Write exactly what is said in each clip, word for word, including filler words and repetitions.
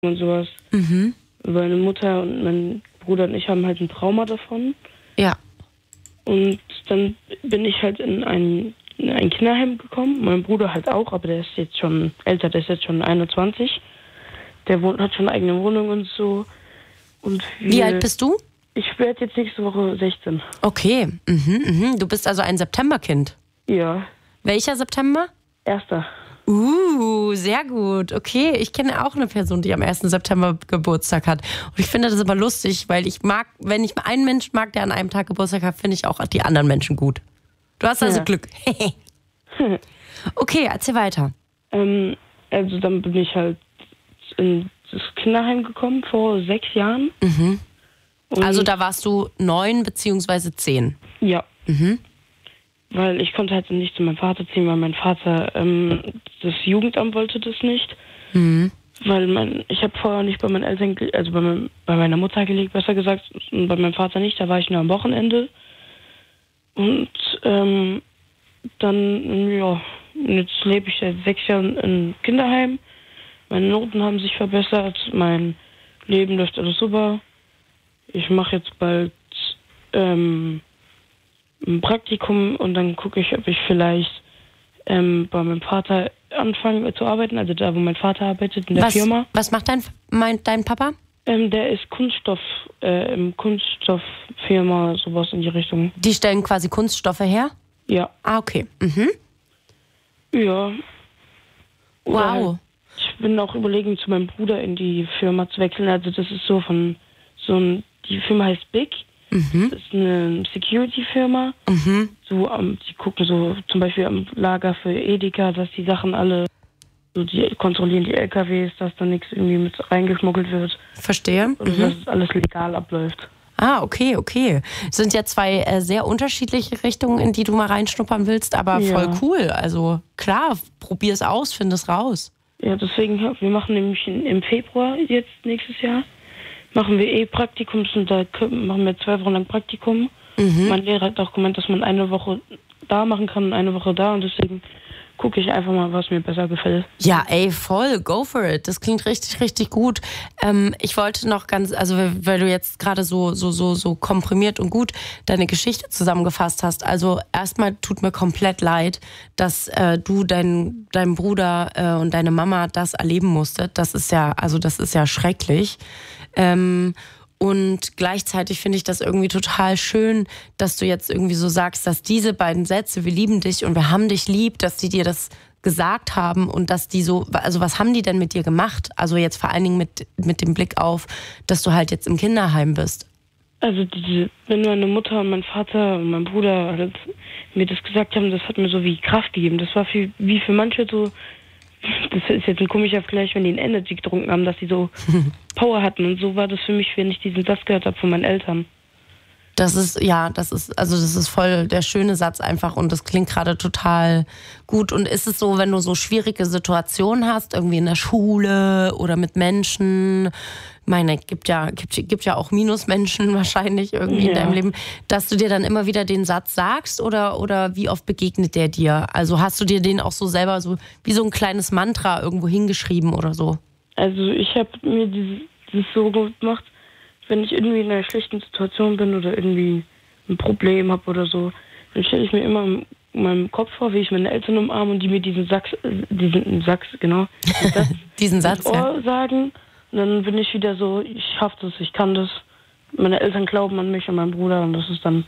und sowas. Mhm. Meine Mutter und mein Bruder und ich haben halt ein Trauma davon. Ja. Und dann bin ich halt in ein, in ein Kinderheim gekommen. Mein Bruder halt auch, aber der ist jetzt schon älter, der ist jetzt schon einundzwanzig. Der wohnt, hat schon eine eigene Wohnung und so. Und wir, Wie alt bist du? Ich werde jetzt nächste Woche sechzehn. Okay. Mhm, mhm. Du bist also ein Septemberkind. Ja. Welcher September? Erster. Uh, sehr gut. Okay, ich kenne auch eine Person, die am ersten September Geburtstag hat. Und ich finde das immer lustig, weil ich mag, wenn ich einen Menschen mag, der an einem Tag Geburtstag hat, finde ich auch die anderen Menschen gut. Du hast also ja. Glück. Okay, erzähl weiter. Ähm, also dann bin ich halt in das Kinderheim gekommen vor sechs Jahren. Mhm. Also da warst du neun beziehungsweise zehn. Ja. Mhm. Weil ich konnte halt nicht zu meinem Vater ziehen, weil mein Vater, ähm, das Jugendamt wollte das nicht. Mhm. Weil mein, ich habe vorher nicht bei meinen Eltern, also bei, mein, bei meiner Mutter gelebt, besser gesagt, und bei meinem Vater nicht, da war ich nur am Wochenende. Und ähm, dann, ja, jetzt lebe ich seit sechs Jahren im Kinderheim. Meine Noten haben sich verbessert, mein Leben läuft alles super. Ich mache jetzt bald ähm, ein Praktikum und dann gucke ich, ob ich vielleicht ähm, bei meinem Vater anfange zu arbeiten, also da, wo mein Vater arbeitet, in der was, Firma. Was macht dein, mein, dein Papa? Ähm, der ist Kunststoff, äh, im Kunststofffirma, sowas in die Richtung. Die stellen quasi Kunststoffe her? Ja. Ah, okay. Mhm. Ja. Oder Wow. Halt, ich bin auch überlegen, zu meinem Bruder in die Firma zu wechseln. Also das ist so von, so ein, die Firma heißt Big. Mhm. Das ist eine Security-Firma. Mhm. So, um, die gucken so zum Beispiel am Lager für Edeka, dass die Sachen alle, so die kontrollieren die L K Ws, dass da nichts irgendwie mit reingeschmuggelt wird. Verstehe. Und Mhm. dass alles legal abläuft. Ah, okay, okay. Es sind ja zwei äh, sehr unterschiedliche Richtungen, in die du mal reinschnuppern willst, aber Ja. voll cool. Also klar, probier es aus, find es raus. Ja, deswegen, wir machen nämlich in, im Februar jetzt nächstes Jahr, machen wir eh Praktikums und da machen wir zwei Wochen lang Praktikum. Mhm. Mein Lehrer hat auch gemeint, dass man eine Woche da machen kann und eine Woche da und deswegen gucke ich einfach mal, was mir besser gefällt. Ja, ey, voll, go for it. Das klingt richtig, richtig gut. Ähm, ich wollte noch ganz, also weil du jetzt gerade so, so, so, so komprimiert und gut deine Geschichte zusammengefasst hast. Also erstmal tut mir komplett leid, dass äh, du dein, dein Bruder äh, und deine Mama das erleben musstet. Das ist ja, also das ist ja schrecklich. Ähm, Und gleichzeitig finde ich das irgendwie total schön, dass du jetzt irgendwie so sagst, dass diese beiden Sätze, wir lieben dich und wir haben dich lieb, dass die dir das gesagt haben und dass die so, also was haben die denn mit dir gemacht? Also jetzt vor allen Dingen mit, mit dem Blick auf, dass du halt jetzt im Kinderheim bist. Also diese, wenn meine Mutter und mein Vater und mein Bruder halt mir das gesagt haben, das hat mir so wie Kraft gegeben. Das war für, wie für manche so, das ist jetzt ein komischer Vergleich, wenn die einen Energy getrunken haben, dass sie so Power hatten. Und so war das für mich, wenn ich diesen Satz gehört habe von meinen Eltern. Das ist, ja, das ist, also das ist voll der schöne Satz einfach und das klingt gerade total gut. Und ist es so, wenn du so schwierige Situationen hast, irgendwie in der Schule oder mit Menschen, meine, gibt ja, gibt, gibt ja auch Minusmenschen wahrscheinlich irgendwie Ja. in deinem Leben, dass du dir dann immer wieder den Satz sagst oder, oder wie oft begegnet der dir? Also hast du dir den auch so selber so wie so ein kleines Mantra irgendwo hingeschrieben oder so? Also ich habe mir dieses, dieses so gemacht, wenn ich irgendwie in einer schlechten Situation bin oder irgendwie ein Problem habe oder so, dann stelle ich mir immer in meinem Kopf vor, wie ich meine Eltern umarme und die mir diesen Satz, diesen Satz, genau, diesen Satz, Diesen Satz, ins Ohr ja. sagen. Und dann bin ich wieder so, ich schaff das, ich kann das. Meine Eltern glauben an mich und meinen Bruder und das ist dann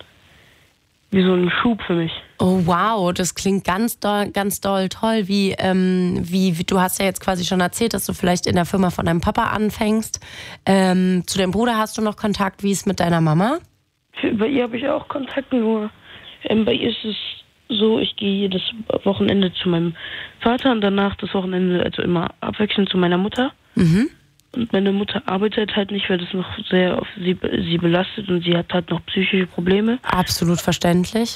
wie so ein Schub für mich. Oh wow, das klingt ganz doll, ganz doll toll. Wie, ähm, wie, wie, du hast ja jetzt quasi schon erzählt, dass du vielleicht in der Firma von deinem Papa anfängst. Ähm, zu deinem Bruder hast du noch Kontakt? Wie ist mit deiner Mama? Für, bei ihr habe ich auch Kontakt, nur ähm, bei ihr ist es so, ich gehe jedes Wochenende zu meinem Vater und danach das Wochenende, also immer abwechselnd zu meiner Mutter. Mhm. Und meine Mutter arbeitet halt nicht, weil das noch sehr auf sie, sie belastet und sie hat halt noch psychische Probleme. Absolut verständlich.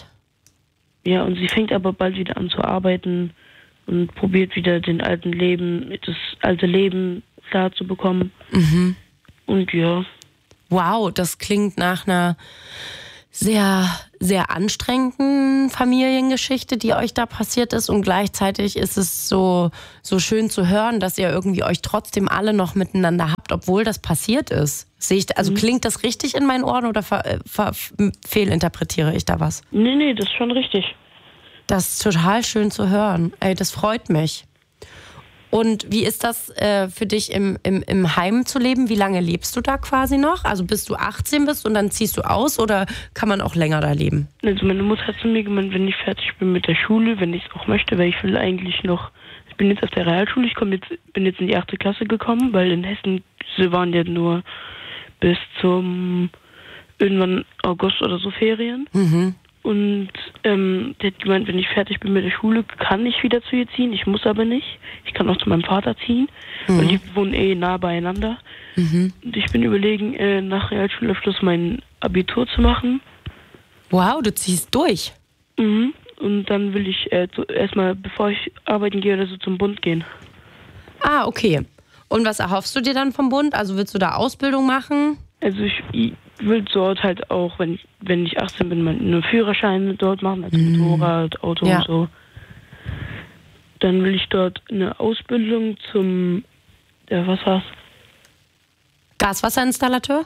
Ja, und sie fängt aber bald wieder an zu arbeiten und probiert wieder den alten Leben, das alte Leben klar zu bekommen. Mhm. Und ja. Wow, das klingt nach einer sehr, sehr anstrengenden Familiengeschichte, die euch da passiert ist. Und gleichzeitig ist es so, so schön zu hören, dass ihr irgendwie euch trotzdem alle noch miteinander habt, obwohl das passiert ist. Sehe ich, also mhm. klingt das richtig in meinen Ohren oder ver, ver, fehlinterpretiere ich da was? Nee, nee, das ist schon richtig. Das ist total schön zu hören. Ey, das freut mich. Und wie ist das äh, für dich im, im, im Heim zu leben? Wie lange lebst du da quasi noch? Also bis du achtzehn bist und dann ziehst du aus oder kann man auch länger da leben? Also meine Mutter hat zu mir gemeint, wenn ich fertig bin mit der Schule, wenn ich es auch möchte, weil ich will eigentlich noch, ich bin jetzt auf der Realschule, ich komm jetzt, bin jetzt in die achte Klasse gekommen, weil in Hessen, sie waren ja nur bis zum irgendwann August oder so Ferien. Mhm. Und ähm, der hat gemeint, wenn ich fertig bin mit der Schule, kann ich wieder zu ihr ziehen. Ich muss aber nicht. Ich kann auch zu meinem Vater ziehen. Mhm. Und die wohnen eh nah beieinander. Mhm. Und ich bin überlegen, äh, nach Realschulabschluss mein Abitur zu machen. Wow, du ziehst durch. Mhm. Und dann will ich äh, so erstmal, bevor ich arbeiten gehe oder so, zum Bund gehen. Ah, okay. Und was erhoffst du dir dann vom Bund? Also willst du da Ausbildung machen? Also ich, ich will dort halt auch, wenn ich, wenn ich achtzehn bin, einen Führerschein dort machen, also mm. Motorrad, Auto ja. und so. Dann will ich dort eine Ausbildung zum, ja, was war's? Gaswasserinstallateur?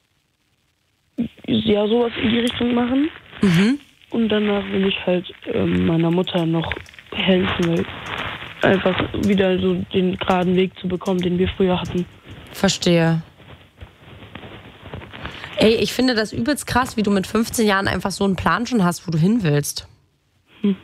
Ja, sowas in die Richtung machen. Mhm. Und danach will ich halt ähm, meiner Mutter noch helfen, weil einfach wieder so den geraden Weg zu bekommen, den wir früher hatten. Verstehe. Ey, ich finde das übelst krass, wie du mit fünfzehn Jahren einfach so einen Plan schon hast, wo du hin willst. Hm.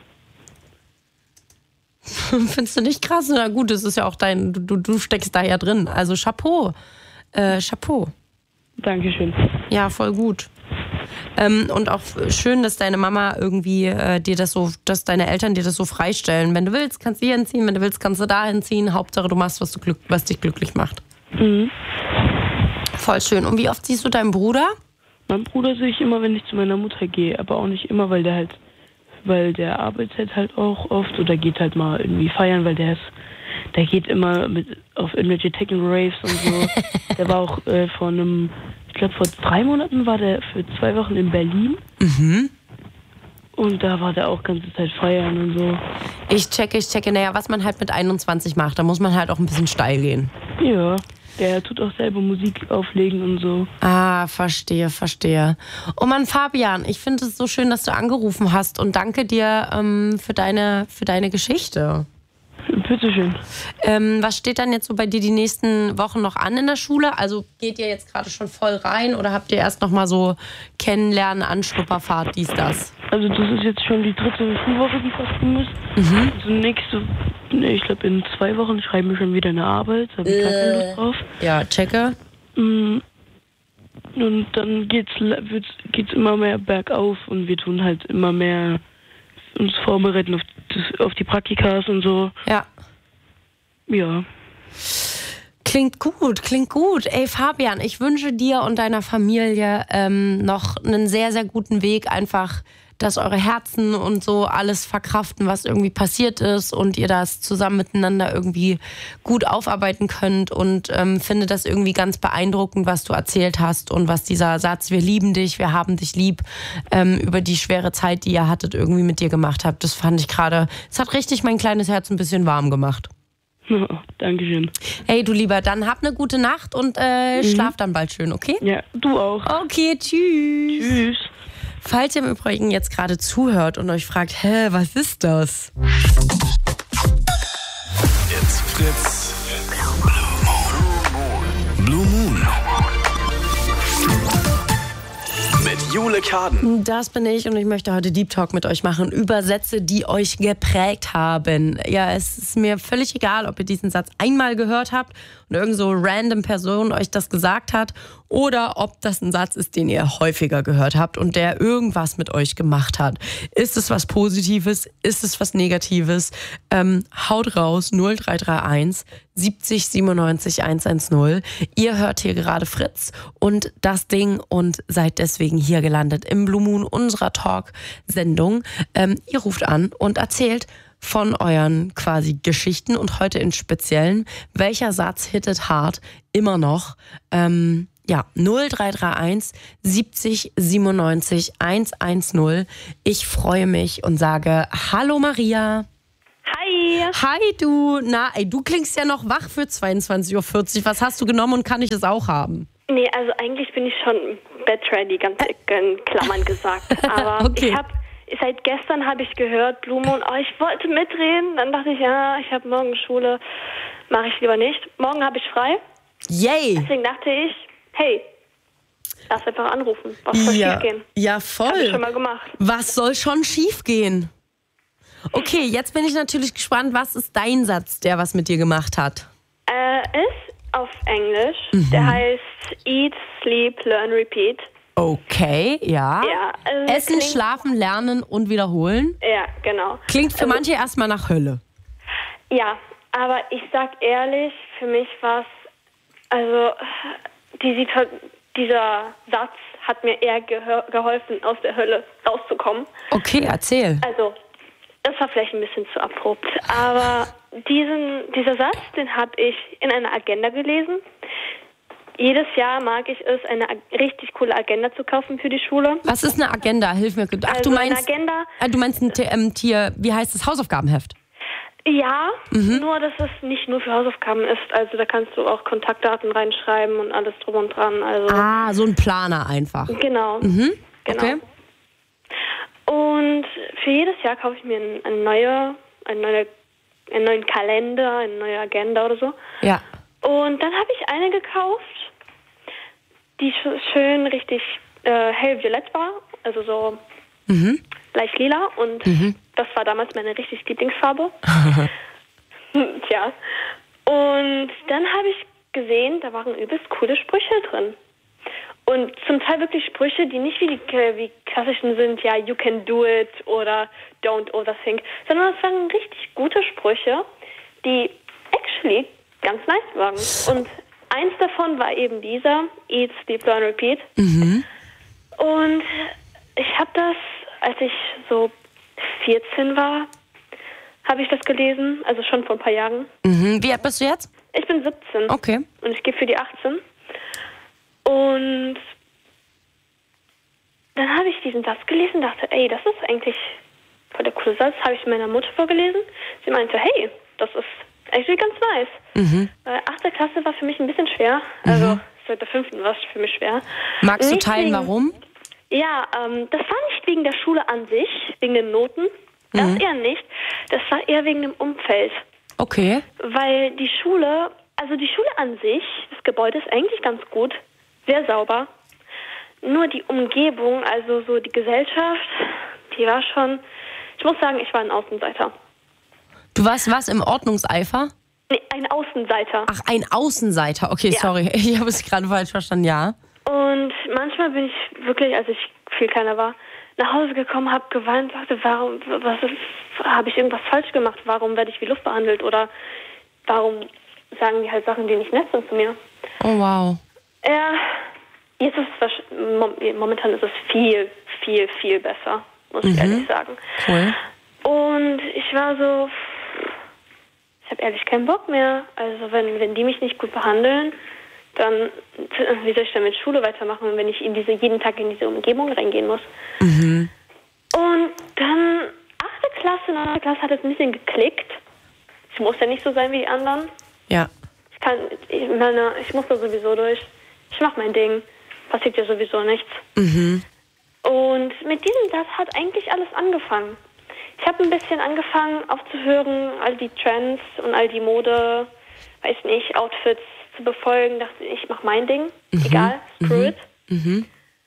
Findest du nicht krass? Na gut, das ist ja auch dein, du, du steckst da ja drin. Also Chapeau. Äh, Chapeau. Dankeschön. Ja, voll gut. Ähm, und auch schön, dass deine Mama irgendwie äh, dir das so, dass deine Eltern dir das so freistellen. Wenn du willst, kannst du hier hinziehen, wenn du willst, kannst du da hinziehen. Hauptsache, du machst, was, du glück, was dich glücklich macht. Mhm. Voll schön. Und wie oft siehst du deinen Bruder? Mein Bruder sehe ich immer, wenn ich zu meiner Mutter gehe, aber auch nicht immer, weil der halt, weil der arbeitet halt auch oft oder geht halt mal irgendwie feiern, weil der ist, der geht immer mit auf irgendwelche Techno-Raves und so. Der war auch äh, vor einem, ich glaube vor drei Monaten war der für zwei Wochen in Berlin. Mhm. Und da war der auch ganze Zeit feiern und so. Ich checke, ich checke. Naja, was man halt mit einundzwanzig macht, da muss man halt auch ein bisschen steil gehen. Ja. Der tut auch selber Musik auflegen und so. Ah, verstehe, verstehe. Oh Mann, Fabian, ich finde es so schön, dass du angerufen hast und danke dir ähm, für deine, für deine Geschichte. Bitteschön. Ähm, was steht dann jetzt so bei dir die nächsten Wochen noch an in der Schule? Also geht ihr jetzt gerade schon voll rein oder habt ihr erst noch mal so Kennenlernen, Anschnupperfahrt, dies, das? Also das ist jetzt schon die dritte Schulwoche, die fast rum ist. Mhm. Also nächste, nee, ich glaube in zwei Wochen schreiben wir schon wieder eine Arbeit. Da habe ich äh, gar keine Lust drauf. Ja, checke. Und dann geht's, geht's immer mehr bergauf und wir tun halt immer mehr uns vorbereiten auf, das, auf die Praktikas und so. Ja. Ja. Klingt gut, klingt gut. Ey, Fabian, ich wünsche dir und deiner Familie ähm, noch einen sehr, sehr guten Weg. Einfach, dass eure Herzen und so alles verkraften, was irgendwie passiert ist und ihr das zusammen miteinander irgendwie gut aufarbeiten könnt und ähm, finde das irgendwie ganz beeindruckend, was du erzählt hast und was dieser Satz, wir lieben dich, wir haben dich lieb, ähm, über die schwere Zeit, die ihr hattet, irgendwie mit dir gemacht habt. Das fand ich gerade, es hat richtig mein kleines Herz ein bisschen warm gemacht. Oh, Dankeschön. Hey, du Lieber, dann hab eine gute Nacht und äh, mhm. schlaf dann bald schön, okay? Ja, du auch. Okay, tschüss. Tschüss. Falls ihr im Übrigen jetzt gerade zuhört und euch fragt, hä, was ist das? It's Fritz. Blue Moon. Mit Jule Kaden. Das bin ich und ich möchte heute Deep Talk mit euch machen über Sätze, die euch geprägt haben. Ja, es ist mir völlig egal, ob ihr diesen Satz einmal gehört habt und irgend so random Person euch das gesagt hat oder ob das ein Satz ist, den ihr häufiger gehört habt und der irgendwas mit euch gemacht hat. Ist es was Positives? Ist es was Negatives? Ähm, haut raus, null drei drei eins siebzig siebenundneunzig hundertzehn. Ihr hört hier gerade Fritz und das Ding und seid deswegen hier gelandet im Blue Moon unserer Talk-Sendung. Ähm, ihr ruft an und erzählt von euren quasi Geschichten und heute in Speziellen, welcher Satz hittet hart immer noch. Ähm, Ja, null drei drei eins siebzig siebenundneunzig hundertzehn. Ich freue mich und sage Hallo Maria. Hi. Hi du. Na, ey, du klingst ja noch wach für zweiundzwanzig Uhr vierzig. Was hast du genommen und kann ich es auch haben? Nee, also eigentlich bin ich schon bed-ready, ganz in Klammern gesagt. Aber okay. ich habe seit gestern habe ich gehört, Blue Moon, oh, ich wollte mitreden. Dann dachte ich, ja, ich habe morgen Schule, mache ich lieber nicht. Morgen habe ich frei. Yay. Deswegen dachte ich, hey, lass einfach anrufen. Was soll ja. schief gehen? Ja, voll. Hab ich schon mal gemacht. Was soll schon schief gehen? Okay, jetzt bin ich natürlich gespannt, was ist dein Satz, der was mit dir gemacht hat? Äh, ist auf Englisch. Mhm. Der heißt Eat, Sleep, Learn, Repeat. Okay, ja. ja also Essen, klingt, schlafen, lernen und wiederholen. Ja, genau. Klingt für also, manche erstmal nach Hölle. Ja, aber ich sag ehrlich, für mich war es, also die, dieser Satz hat mir eher gehör, geholfen, aus der Hölle rauszukommen. Okay, erzähl. Also, das war vielleicht ein bisschen zu abrupt, aber diesen, dieser Satz, den habe ich in einer Agenda gelesen. Jedes Jahr mag ich es, eine richtig coole Agenda zu kaufen für die Schule. Was ist eine Agenda? Hilf mir. Ach, also du meinst, eine Agenda, äh, du meinst ein ähm, Tier, wie heißt das, Hausaufgabenheft? Ja, mhm. nur dass es nicht nur für Hausaufgaben ist. Also da kannst du auch Kontaktdaten reinschreiben und alles drum und dran. Also ah, so ein Planer einfach. Genau. Mhm. genau. Okay. Und für jedes Jahr kaufe ich mir eine neue, eine neue, einen neuen Kalender, eine neue Agenda oder so. Ja. Und dann habe ich eine gekauft, die schön richtig äh, hellviolett war, also so mhm. leicht lila. Und mhm. das war damals meine richtig Lieblingsfarbe. Tja. Und dann habe ich gesehen, da waren übelst coole Sprüche drin. Und zum Teil wirklich Sprüche, die nicht wie die wie klassischen sind, ja, you can do it oder don't overthink, sondern es waren richtig gute Sprüche, die actually ganz nice waren. Und eins davon war eben dieser, Eat, Sleep, Learn, Repeat. Mhm. Und ich habe das, als ich so vierzehn war, habe ich das gelesen, also schon vor ein paar Jahren. Mhm. Wie alt bist du jetzt? Ich bin siebzehn. Okay. Und ich gehe für die achtzehn. Und dann habe ich diesen Satz gelesen und dachte, ey, das ist eigentlich voll der coole Satz. Habe ich meiner Mutter vorgelesen. Sie meinte, hey, das ist eigentlich ganz nice. Mhm. Weil achte Klasse war für mich ein bisschen schwer. Also mhm. seit der fünften war es für mich schwer. Magst nicht du teilen, wegen, warum? Ja, ähm, das war nicht wegen der Schule an sich, wegen den Noten. Das mhm. eher nicht. Das war eher wegen dem Umfeld. Okay. Weil die Schule, also die Schule an sich, das Gebäude ist eigentlich ganz gut. Sehr sauber. Nur die Umgebung, also so die Gesellschaft, die war schon, ich muss sagen, ich war ein Außenseiter. Du warst was im Ordnungseifer? Nee, ein Außenseiter. Ach, ein Außenseiter. Okay, ja. Sorry, ich habe es gerade falsch verstanden, ja. Und manchmal bin ich wirklich, als ich viel kleiner war, nach Hause gekommen, habe geweint, dachte, warum, was habe ich irgendwas falsch gemacht? Warum werde ich wie Luft behandelt? Oder warum sagen die halt Sachen, die nicht nett sind zu mir? Oh, wow. Ja, jetzt ist es, momentan ist es viel, viel, viel besser, muss ich mhm. ehrlich sagen. Cool. Und ich war so, ich habe ehrlich keinen Bock mehr. Also wenn, wenn die mich nicht gut behandeln, dann wie soll ich dann mit Schule weitermachen, wenn ich in diese, jeden Tag in diese Umgebung reingehen muss. Mhm. Und dann achte Klasse, neunte Klasse hat es ein bisschen geklickt. Ich muss ja nicht so sein wie die anderen. Ja. Ich kann, ich meine, ich muss da sowieso durch. Ich mache mein Ding. Passiert ja sowieso nichts. Mhm. Und mit diesem Satz hat eigentlich alles angefangen. Ich habe ein bisschen angefangen aufzuhören, all die Trends und all die Mode, weiß nicht, Outfits zu befolgen. Dachte ich, mache mein Ding. Mhm. Egal, screw mhm. it. Mhm.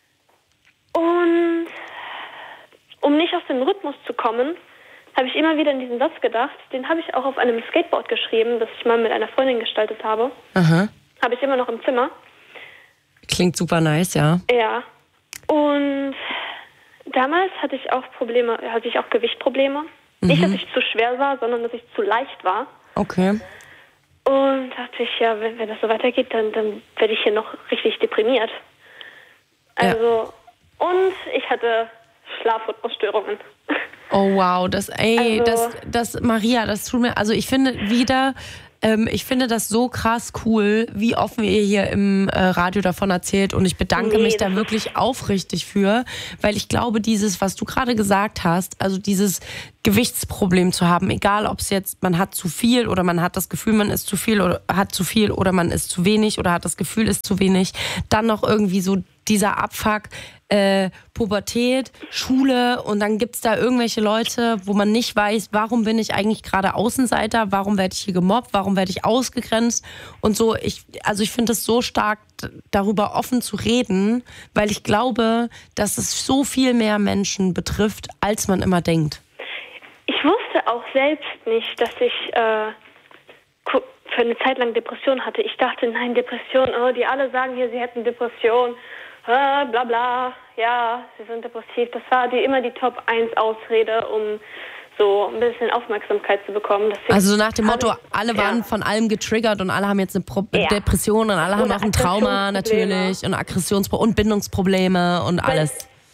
Und um nicht aus dem Rhythmus zu kommen, habe ich immer wieder an diesen Satz gedacht. Den habe ich auch auf einem Skateboard geschrieben, das ich mal mit einer Freundin gestaltet habe. Aha. Habe ich immer noch im Zimmer. Klingt super nice, ja. Ja. Und damals hatte ich auch Probleme, hatte ich auch Gewichtprobleme. Mhm. Nicht, dass ich zu schwer war, sondern dass ich zu leicht war. Okay. Und dachte ich, ja, wenn, wenn das so weitergeht, dann, dann werde ich hier noch richtig deprimiert. Also, ja. Und ich hatte Schlafrhythmusstörungen. Oh wow, das, ey, also, das, das, Maria, das tut mir, also ich finde wieder, Ähm, ich finde das so krass cool, wie offen ihr hier im äh, Radio davon erzählt und ich bedanke Nee, mich da das wirklich aufrichtig für, weil ich glaube, dieses, was du gerade gesagt hast, also dieses Gewichtsproblem zu haben, egal ob es jetzt, man hat zu viel oder man hat das Gefühl, man ist zu viel oder hat zu viel oder man ist zu wenig oder hat das Gefühl, ist zu wenig, dann noch irgendwie so dieser Abfuck, äh, Pubertät, Schule und dann gibt's da irgendwelche Leute, wo man nicht weiß, warum bin ich eigentlich gerade Außenseiter, warum werde ich hier gemobbt, warum werde ich ausgegrenzt und so. Ich, also ich finde es so stark, darüber offen zu reden, weil ich glaube, dass es so viel mehr Menschen betrifft, als man immer denkt. Ich wusste auch selbst nicht, dass ich äh, für eine Zeit lang Depression hatte. Ich dachte, nein, Depression, oh, die alle sagen hier, sie hätten Depression. Äh, bla bla, ja, sie sind depressiv. Das war die, immer die Top eins Ausrede, um so ein bisschen Aufmerksamkeit zu bekommen. Deswegen also so nach dem Motto, alle ja. waren von allem getriggert und alle haben jetzt eine Pro- Ja. Depression und alle haben Oder auch ein Trauma Aggressionsprobleme. natürlich und Aggressionspro- und Bindungsprobleme und alles.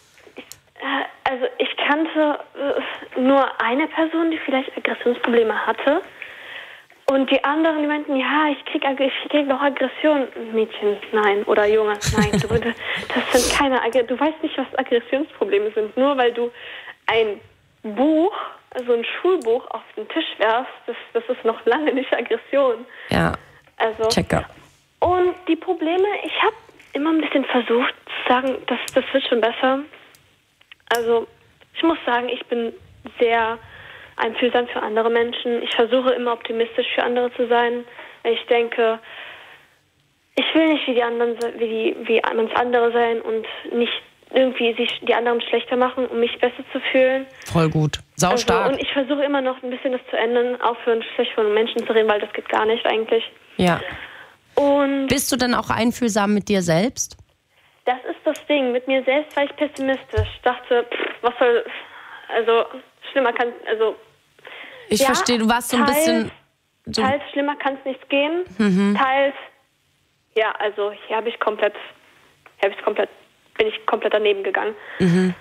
Äh, Also ich kannte äh, nur eine Person, die vielleicht Aggressionsprobleme hatte. Und die anderen, die meinten, ja, ich krieg, ich krieg noch Aggression. Mädchen, nein. Oder Junge, nein. Du, das sind keine Aggressionen. Du weißt nicht, was Aggressionsprobleme sind. Nur weil du ein Buch, also ein Schulbuch auf den Tisch werfst, das, das ist noch lange nicht Aggression. Ja, also, checker. Und die Probleme, ich habe immer ein bisschen versucht zu sagen, das, das wird schon besser. Also ich muss sagen, ich bin sehr einfühlsam für andere Menschen. Ich versuche immer optimistisch für andere zu sein. Ich denke, ich will nicht wie die anderen, wie die, wie manch andere sein und nicht irgendwie sich die anderen schlechter machen, um mich besser zu fühlen. Voll gut. Sau also, stark. und ich versuche immer noch ein bisschen das zu ändern, aufhören schlecht von Menschen zu reden, weil das geht gar nicht eigentlich. Ja. Und bist du denn auch einfühlsam mit dir selbst? das ist das Ding. Mit mir selbst war ich pessimistisch. Ich dachte, pff, was soll, also schlimmer kann, also Ich ja, verstehe, du warst so ein teils, bisschen... So, Teils schlimmer kann es nicht gehen. Mhm. Teils, ja, also hier habe ich komplett, hier habe ich komplett, bin ich komplett daneben gegangen. mhm.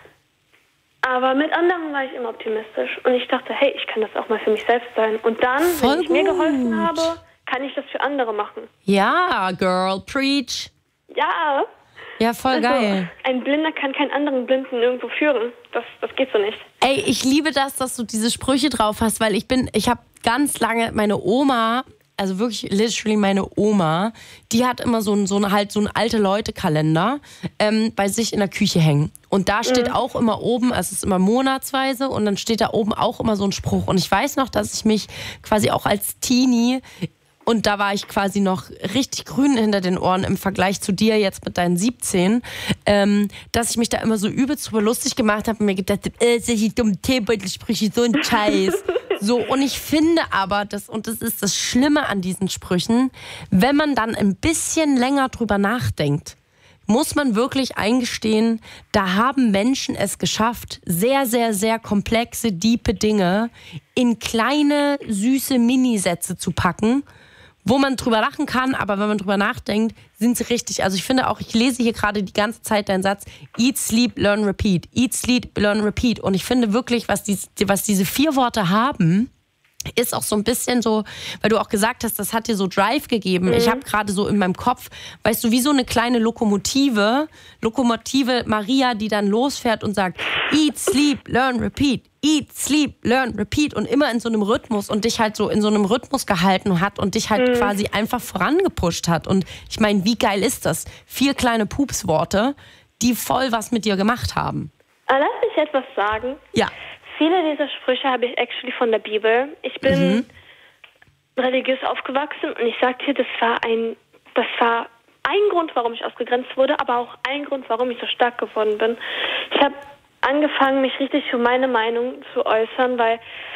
Aber mit anderen war ich immer optimistisch und ich dachte, hey, ich kann das auch mal für mich selbst sein. Und dann, Voll wenn ich mir gut. geholfen habe, kann ich das für andere machen. Ja, Girl, preach. Ja. Ja, voll Also, geil. ein Blinder kann keinen anderen Blinden irgendwo führen. Das, das geht so nicht. Ey, ich liebe das, dass du diese Sprüche drauf hast, weil ich bin, ich habe ganz lange meine Oma, also wirklich literally meine Oma, die hat immer so einen so ein, halt so einen alte Leute-Kalender ähm, bei sich in der Küche hängen. Und da steht Mhm. auch immer oben, also es ist immer monatsweise und dann steht da oben auch immer so ein Spruch. Und ich weiß noch, dass ich mich quasi auch als Teenie, und da war ich quasi noch richtig grün hinter den Ohren im Vergleich zu dir jetzt mit deinen siebzehn, ähm, dass ich mich da immer so übelst drüber lustig gemacht habe und mir gedacht habe, äh, solche dummen Teebeutelsprüche, so ein Scheiß. So, und ich finde aber, das, und das ist das Schlimme an diesen Sprüchen, wenn man dann ein bisschen länger drüber nachdenkt, muss man wirklich eingestehen, da haben Menschen es geschafft, sehr, sehr, sehr komplexe, diepe Dinge in kleine, süße Minisätze zu packen, wo man drüber lachen kann, aber wenn man drüber nachdenkt, sind sie richtig. Also ich finde auch, ich lese hier gerade die ganze Zeit deinen Satz, eat, sleep, learn, repeat. Eat, sleep, learn, repeat. Und ich finde wirklich, was, die, was diese vier Worte haben, ist auch so ein bisschen so, weil du auch gesagt hast, das hat dir so Drive gegeben. Mhm. Ich habe gerade so in meinem Kopf, weißt du, wie so eine kleine Lokomotive, Lokomotive Maria, die dann losfährt und sagt, eat, sleep, learn, repeat. Eat, sleep, learn, repeat und immer in so einem Rhythmus und dich halt so in so einem Rhythmus gehalten hat und dich halt mhm. quasi einfach vorangepusht hat. Und ich meine, wie geil ist das? Vier kleine Pupsworte, die voll was mit dir gemacht haben. Lass mich etwas sagen. Ja. Viele dieser Sprüche habe ich actually von der Bibel. Ich bin mhm. religiös aufgewachsen und ich sag dir, das war ein, das war ein Grund, warum ich ausgegrenzt wurde, aber auch ein Grund, warum ich so stark geworden bin. Ich habe angefangen, mich richtig für meine Meinung zu äußern, weil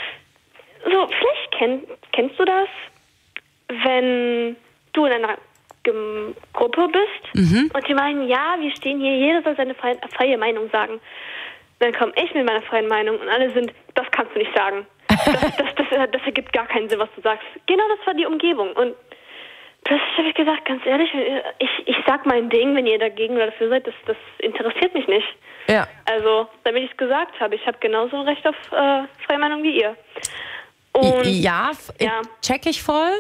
so, vielleicht kenn, kennst du das, wenn du in einer G- Gruppe bist mhm. und die meinen, ja, wir stehen hier, jeder soll seine freie, freie Meinung sagen. Dann komme ich mit meiner freien Meinung und alle sind, das kannst du nicht sagen. Das, das, das, das ergibt gar keinen Sinn, was du sagst. Genau, das war die Umgebung. Und plötzlich habe ich gesagt, ganz ehrlich, ich, ich sag mein Ding, wenn ihr dagegen oder dafür seid, das, das interessiert mich nicht. Ja. Also, damit ich es gesagt habe, ich habe genauso ein Recht auf äh, freie Meinung wie ihr. Und, ja, ja, check ich voll.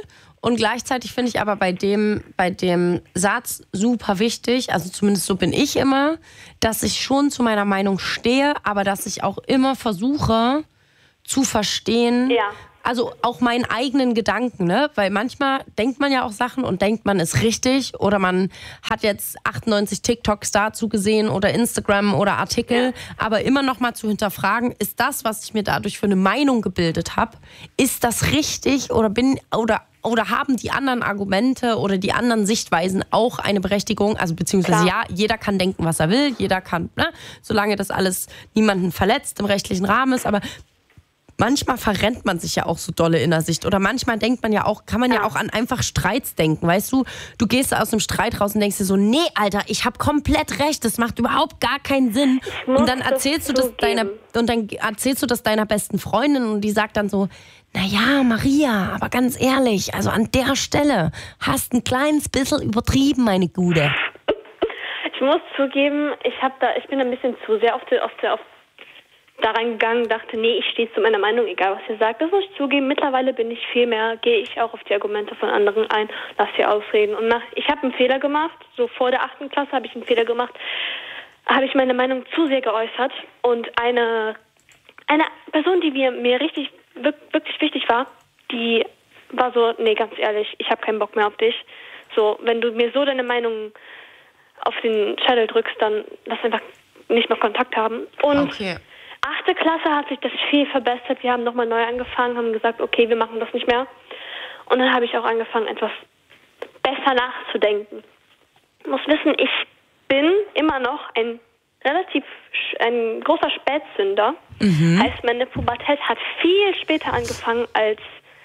Und gleichzeitig finde ich aber bei dem, bei dem Satz super wichtig, also zumindest so bin ich immer, dass ich schon zu meiner Meinung stehe, aber dass ich auch immer versuche zu verstehen, Ja. also auch meinen eigenen Gedanken, ne? Weil manchmal denkt man ja auch Sachen und denkt, man ist richtig oder man hat jetzt achtundneunzig TikToks dazu gesehen oder Instagram oder Artikel, Ja. aber immer noch mal zu hinterfragen, ist das, was ich mir dadurch für eine Meinung gebildet habe, ist das richtig oder bin oder oder haben die anderen Argumente oder die anderen Sichtweisen auch eine Berechtigung? Also beziehungsweise Klar. ja, jeder kann denken, was er will, jeder kann, ne? Solange das alles niemanden verletzt, im rechtlichen Rahmen ist, aber manchmal verrennt man sich ja auch so dolle in der Sicht. Oder manchmal denkt man ja auch, kann man ja, ja auch an einfach Streits denken. Weißt du, du gehst aus dem Streit raus und denkst dir so, nee, Alter, ich habe komplett recht, das macht überhaupt gar keinen Sinn. Und dann erzählst du das deiner und dann erzählst du das deiner besten Freundin und die sagt dann so, naja, Maria, aber ganz ehrlich, also an der Stelle hast ein kleines bisschen übertrieben, meine Gute. Ich muss zugeben, ich habe da, ich bin ein bisschen zu sehr auf die, auf die, auf daran gegangen, dachte, nee, ich stehe zu meiner Meinung, egal was ihr sagt. Das muss ich zugeben. Mittlerweile bin ich viel mehr, gehe ich auch auf die Argumente von anderen ein, lass sie ausreden. Und nach, ich habe einen Fehler gemacht, so vor der achten Klasse habe ich einen Fehler gemacht, habe ich meine Meinung zu sehr geäußert. Und eine, eine Person, die mir, mir richtig, wirklich wichtig war, die war so, nee, ganz ehrlich, ich habe keinen Bock mehr auf dich. So, wenn du mir so deine Meinung auf den Schädel drückst, dann lass einfach nicht mehr Kontakt haben. Und okay. Achte Klasse hat sich das viel verbessert. Wir haben nochmal neu angefangen, haben gesagt, okay, wir machen das nicht mehr. Und dann habe ich auch angefangen, etwas besser nachzudenken. Ich muss wissen, ich bin immer noch ein relativ ein großer Spätsünder. Mhm. Heißt, meine Pubertät hat viel später angefangen als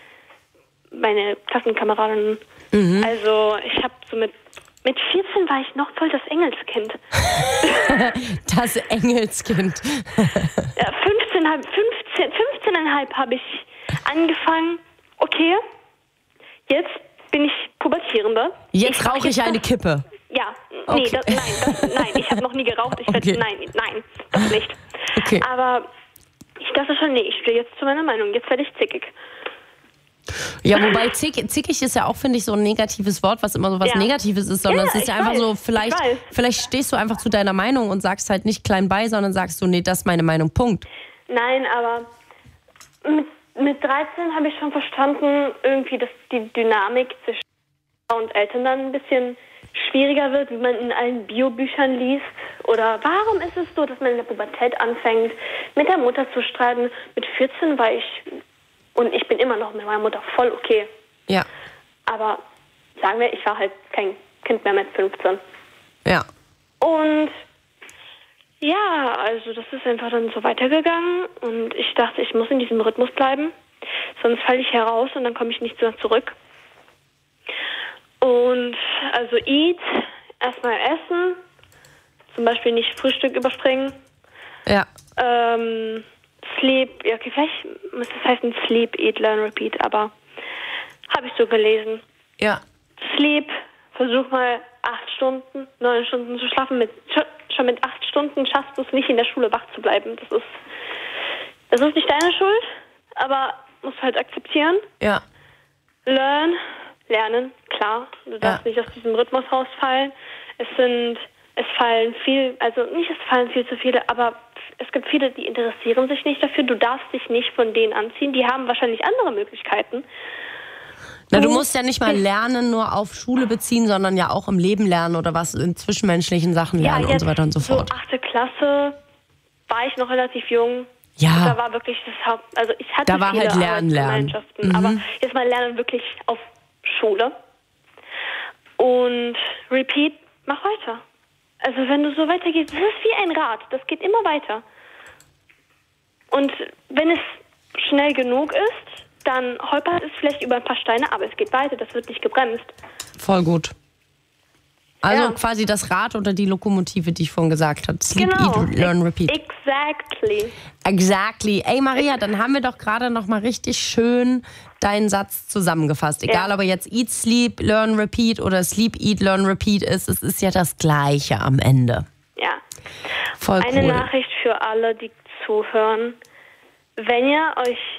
meine Klassenkameradinnen. Mhm. Also ich habe so mit Mit vierzehn war ich noch voll das Engelskind. Das Engelskind. Ja, fünfzehn, fünfzehn, fünfzehn Komma fünf habe ich angefangen. Okay, jetzt bin ich Pubertierende. Jetzt rauche ich, ich eine Kippe. Ja, nee, okay. das, nein, das, nein, ich habe noch nie geraucht. Ich werd, okay. Nein, nein, das nicht. Okay. Aber ich dachte schon, nee, ich stehe jetzt zu meiner Meinung. Jetzt werde ich zickig. Ja, wobei zick, zickig ist ja auch, finde ich, so ein negatives Wort, was immer so was ja. Negatives ist, sondern ja, es ist ja einfach weiß, so, vielleicht, vielleicht stehst du einfach zu deiner Meinung und sagst halt nicht klein bei, sondern sagst du, nee, das ist meine Meinung, Punkt. Nein, aber mit, mit dreizehn habe ich schon verstanden, irgendwie, dass die Dynamik zwischen und Eltern dann ein bisschen schwieriger wird, wie man in allen Biobüchern liest. Oder warum ist es so, dass man in der Pubertät anfängt, mit der Mutter zu streiten? Mit vierzehn war ich... Und ich bin immer noch mit meiner Mutter voll okay. Ja. Aber sagen wir, ich war halt kein Kind mehr mit fünfzehn. Ja. Und ja, also das ist einfach dann so weitergegangen. Und ich dachte, ich muss in diesem Rhythmus bleiben. Sonst falle ich heraus und dann komme ich nicht mehr zurück. Und also eat, erstmal essen. Zum Beispiel nicht Frühstück überspringen. Ja. Ähm... Sleep, ja, okay, vielleicht muss das heißen Sleep, Eat, Learn, Repeat, aber habe ich so gelesen. Ja. Sleep, versuch mal acht Stunden, neun Stunden zu schlafen. Mit, schon mit acht Stunden schaffst du es nicht, in der Schule wach zu bleiben. Das ist, das ist nicht deine Schuld, aber musst halt akzeptieren. Ja. Learn, lernen, klar. Du darfst ja. nicht aus diesem Rhythmus rausfallen. Es sind, es fallen viel, also nicht, es fallen viel zu viele, aber es gibt viele, die interessieren sich nicht dafür. Du darfst dich nicht von denen anziehen. Die haben wahrscheinlich andere Möglichkeiten. Na, du musst ja nicht mal Lernen nur auf Schule beziehen, sondern ja auch im Leben lernen oder was in zwischenmenschlichen Sachen lernen ja, und so weiter und so fort. So achte Klasse war ich noch relativ jung. Ja. Da war wirklich das Haupt... Also ich hatte da war viele halt Lernen, Lernen. Mhm. Aber jetzt mal Lernen wirklich auf Schule. Und Repeat, mach weiter. Also wenn du so weitergehst, das ist wie ein Rad, das geht immer weiter. Und wenn es schnell genug ist, dann holpert es vielleicht über ein paar Steine, aber es geht weiter, das wird nicht gebremst. Voll gut. Also ja. quasi das Rad oder die Lokomotive, die ich vorhin gesagt habe. Sleep, genau. Eat, Learn, Repeat. Exactly. Exactly. Ey Maria, dann haben wir doch gerade noch mal richtig schön deinen Satz zusammengefasst. Egal, ja. ob er jetzt Eat, Sleep, Learn, Repeat oder Sleep, Eat, Learn, Repeat ist, es ist ja das Gleiche am Ende. Ja. Voll Eine cool. Nachricht für alle, die zuhören. Wenn ihr euch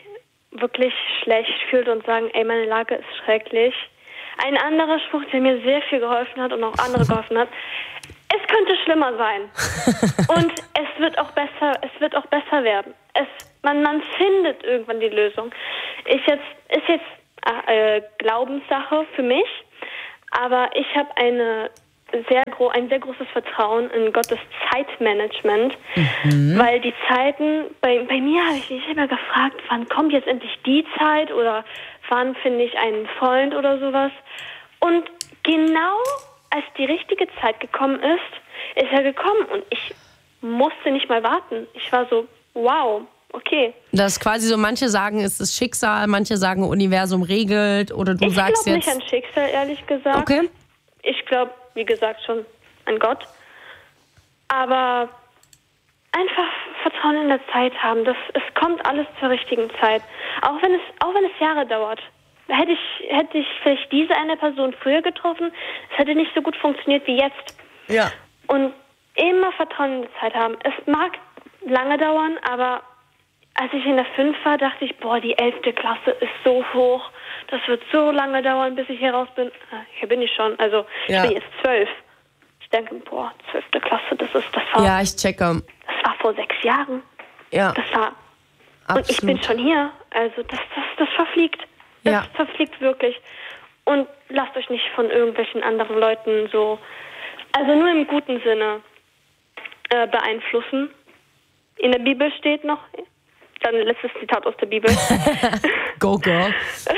wirklich schlecht fühlt und sagen, ey, meine Lage ist schrecklich. Ein anderer Spruch, der mir sehr viel geholfen hat und auch andere geholfen hat: Es könnte schlimmer sein. Und es wird auch besser, es wird auch besser werden. Es, man, man findet irgendwann die Lösung. Ich jetzt, ist jetzt äh, Glaubenssache für mich, aber ich habe eine sehr gro- ein sehr großes Vertrauen in Gottes Zeitmanagement, mhm. weil die Zeiten, bei, bei mir habe ich mich immer gefragt, wann kommt jetzt endlich die Zeit oder wann finde ich einen Freund oder sowas. Und genau als die richtige Zeit gekommen ist, ist er gekommen und ich musste nicht mal warten. Ich war so, wow, okay. Das ist quasi so, manche sagen, es ist Schicksal, manche sagen, Universum regelt oder du ich sagst jetzt... Ich glaube nicht an Schicksal, ehrlich gesagt. Okay. Ich glaube, wie gesagt, schon an Gott. Aber einfach Vertrauen in der Zeit haben. Das, es kommt alles zur richtigen Zeit. Auch wenn es, auch wenn es Jahre dauert. Hätte ich, hätte ich vielleicht diese eine Person früher getroffen, es hätte nicht so gut funktioniert wie jetzt. Ja. Und immer Vertrauen in die Zeit haben. Es mag lange dauern, aber als ich in der fünf war, dachte ich, boah, die elfte Klasse ist so hoch. Das wird so lange dauern, bis ich hier raus bin. Hier bin ich schon. Also ich ja. bin jetzt zwölf. Ich denke, boah, zwölfte Klasse, das ist das war. Ja, ich checke. Das war vor sechs Jahren. Ja. Das war. Absolut. Und ich bin schon hier. Also das, das, das verfliegt. Das ja. verfliegt wirklich. Und lasst euch nicht von irgendwelchen anderen Leuten so, also nur im guten Sinne äh, beeinflussen. In der Bibel steht noch, dann letztes Zitat aus der Bibel. Go, girl.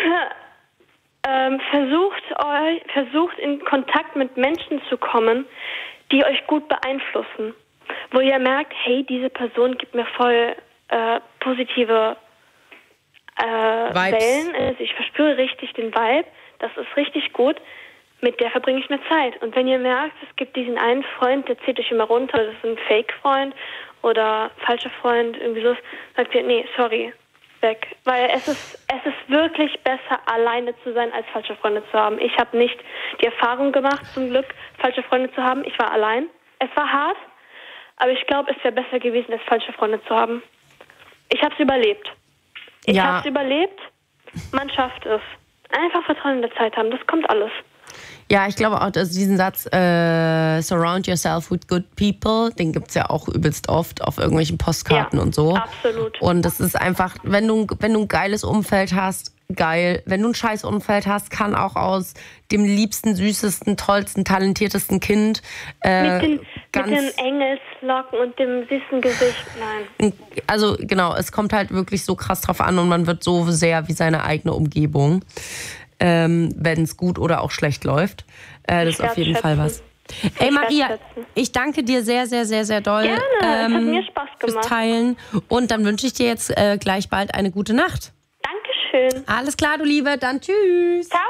ähm, versucht, euch, versucht in Kontakt mit Menschen zu kommen, die euch gut beeinflussen. Wo ihr merkt, hey, diese Person gibt mir voll äh, positive äh, Wellen. Also ich verspüre richtig den Vibe. Das ist richtig gut. Mit der verbringe ich mehr Zeit. Und wenn ihr merkt, es gibt diesen einen Freund, der zieht euch immer runter, das ist ein Fake-Freund oder falscher Freund, irgendwie so, sagt ihr, nee, sorry, weg. Weil es ist, es ist wirklich besser, alleine zu sein, als falsche Freunde zu haben. Ich habe nicht die Erfahrung gemacht, zum Glück, falsche Freunde zu haben. Ich war allein. Es war hart, aber ich glaube, es wäre besser gewesen, als falsche Freunde zu haben. Ich habe es überlebt. Ich ja. habe es überlebt. Man schafft es. Einfach Vertrauen in der Zeit haben, das kommt alles. Ja, ich glaube auch, dass diesen Satz äh, surround yourself with good people, den gibt es ja auch übelst oft auf irgendwelchen Postkarten ja, und so. Absolut. Und das ist einfach, wenn du, wenn du ein geiles Umfeld hast, geil. Wenn du ein scheiß Umfeld hast, kann auch aus dem liebsten, süßesten, tollsten, talentiertesten Kind äh, mit, den, ganz, mit den Engelslocken und dem süßen Gesicht, nein. Also genau, es kommt halt wirklich so krass drauf an und man wird so sehr wie seine eigene Umgebung. Ähm, wenn es gut oder auch schlecht läuft. Äh, das ist auf jeden Fall was. Ey Maria, ich danke dir sehr, sehr, sehr, sehr doll. Gerne, ähm, hat mir Spaß gemacht. Fürs Teilen. Und dann wünsche ich dir jetzt äh, gleich bald eine gute Nacht. Dankeschön. Alles klar, du Liebe. Dann tschüss. Ciao.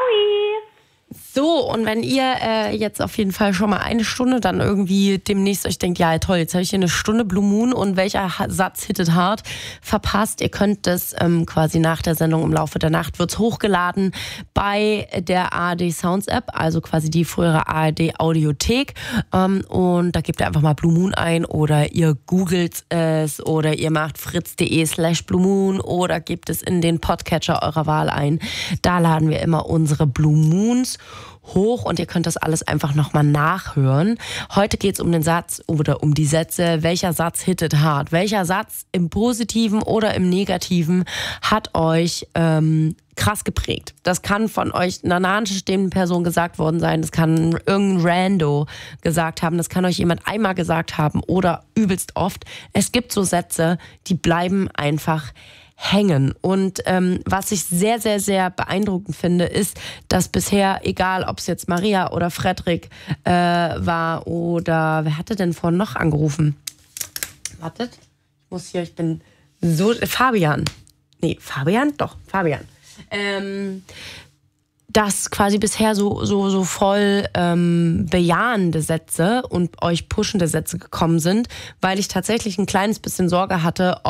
So, und wenn ihr äh, jetzt auf jeden Fall schon mal eine Stunde dann irgendwie demnächst euch denkt, ja toll, jetzt habe ich hier eine Stunde Blue Moon und welcher Satz hittet hart verpasst, ihr könnt das ähm, quasi nach der Sendung im Laufe der Nacht, wird's hochgeladen bei der A R D Sounds App, also quasi die frühere A R D Audiothek, ähm, und da gebt ihr einfach mal Blue Moon ein oder ihr googelt es oder ihr macht fritz.de slash Blue Moon oder gebt es in den Podcatcher eurer Wahl ein. Da laden wir immer unsere Blue Moons hoch und ihr könnt das alles einfach nochmal nachhören. Heute geht es um den Satz oder um die Sätze, welcher Satz hittet hart? Welcher Satz im Positiven oder im Negativen hat euch ähm, krass geprägt? Das kann von euch einer nahestehenden Person gesagt worden sein, das kann irgendein Rando gesagt haben, das kann euch jemand einmal gesagt haben oder übelst oft. Es gibt so Sätze, die bleiben einfach hängen. Und ähm, was ich sehr, sehr, sehr beeindruckend finde, ist, dass bisher, egal ob es jetzt Maria oder Frederik äh, war oder wer hatte denn vorhin noch angerufen? Wartet, ich muss hier, ich bin so, Fabian. Nee, Fabian? Doch, Fabian. Ähm, dass quasi bisher so, so, so voll ähm, bejahende Sätze und euch pushende Sätze gekommen sind, weil ich tatsächlich ein kleines bisschen Sorge hatte, ob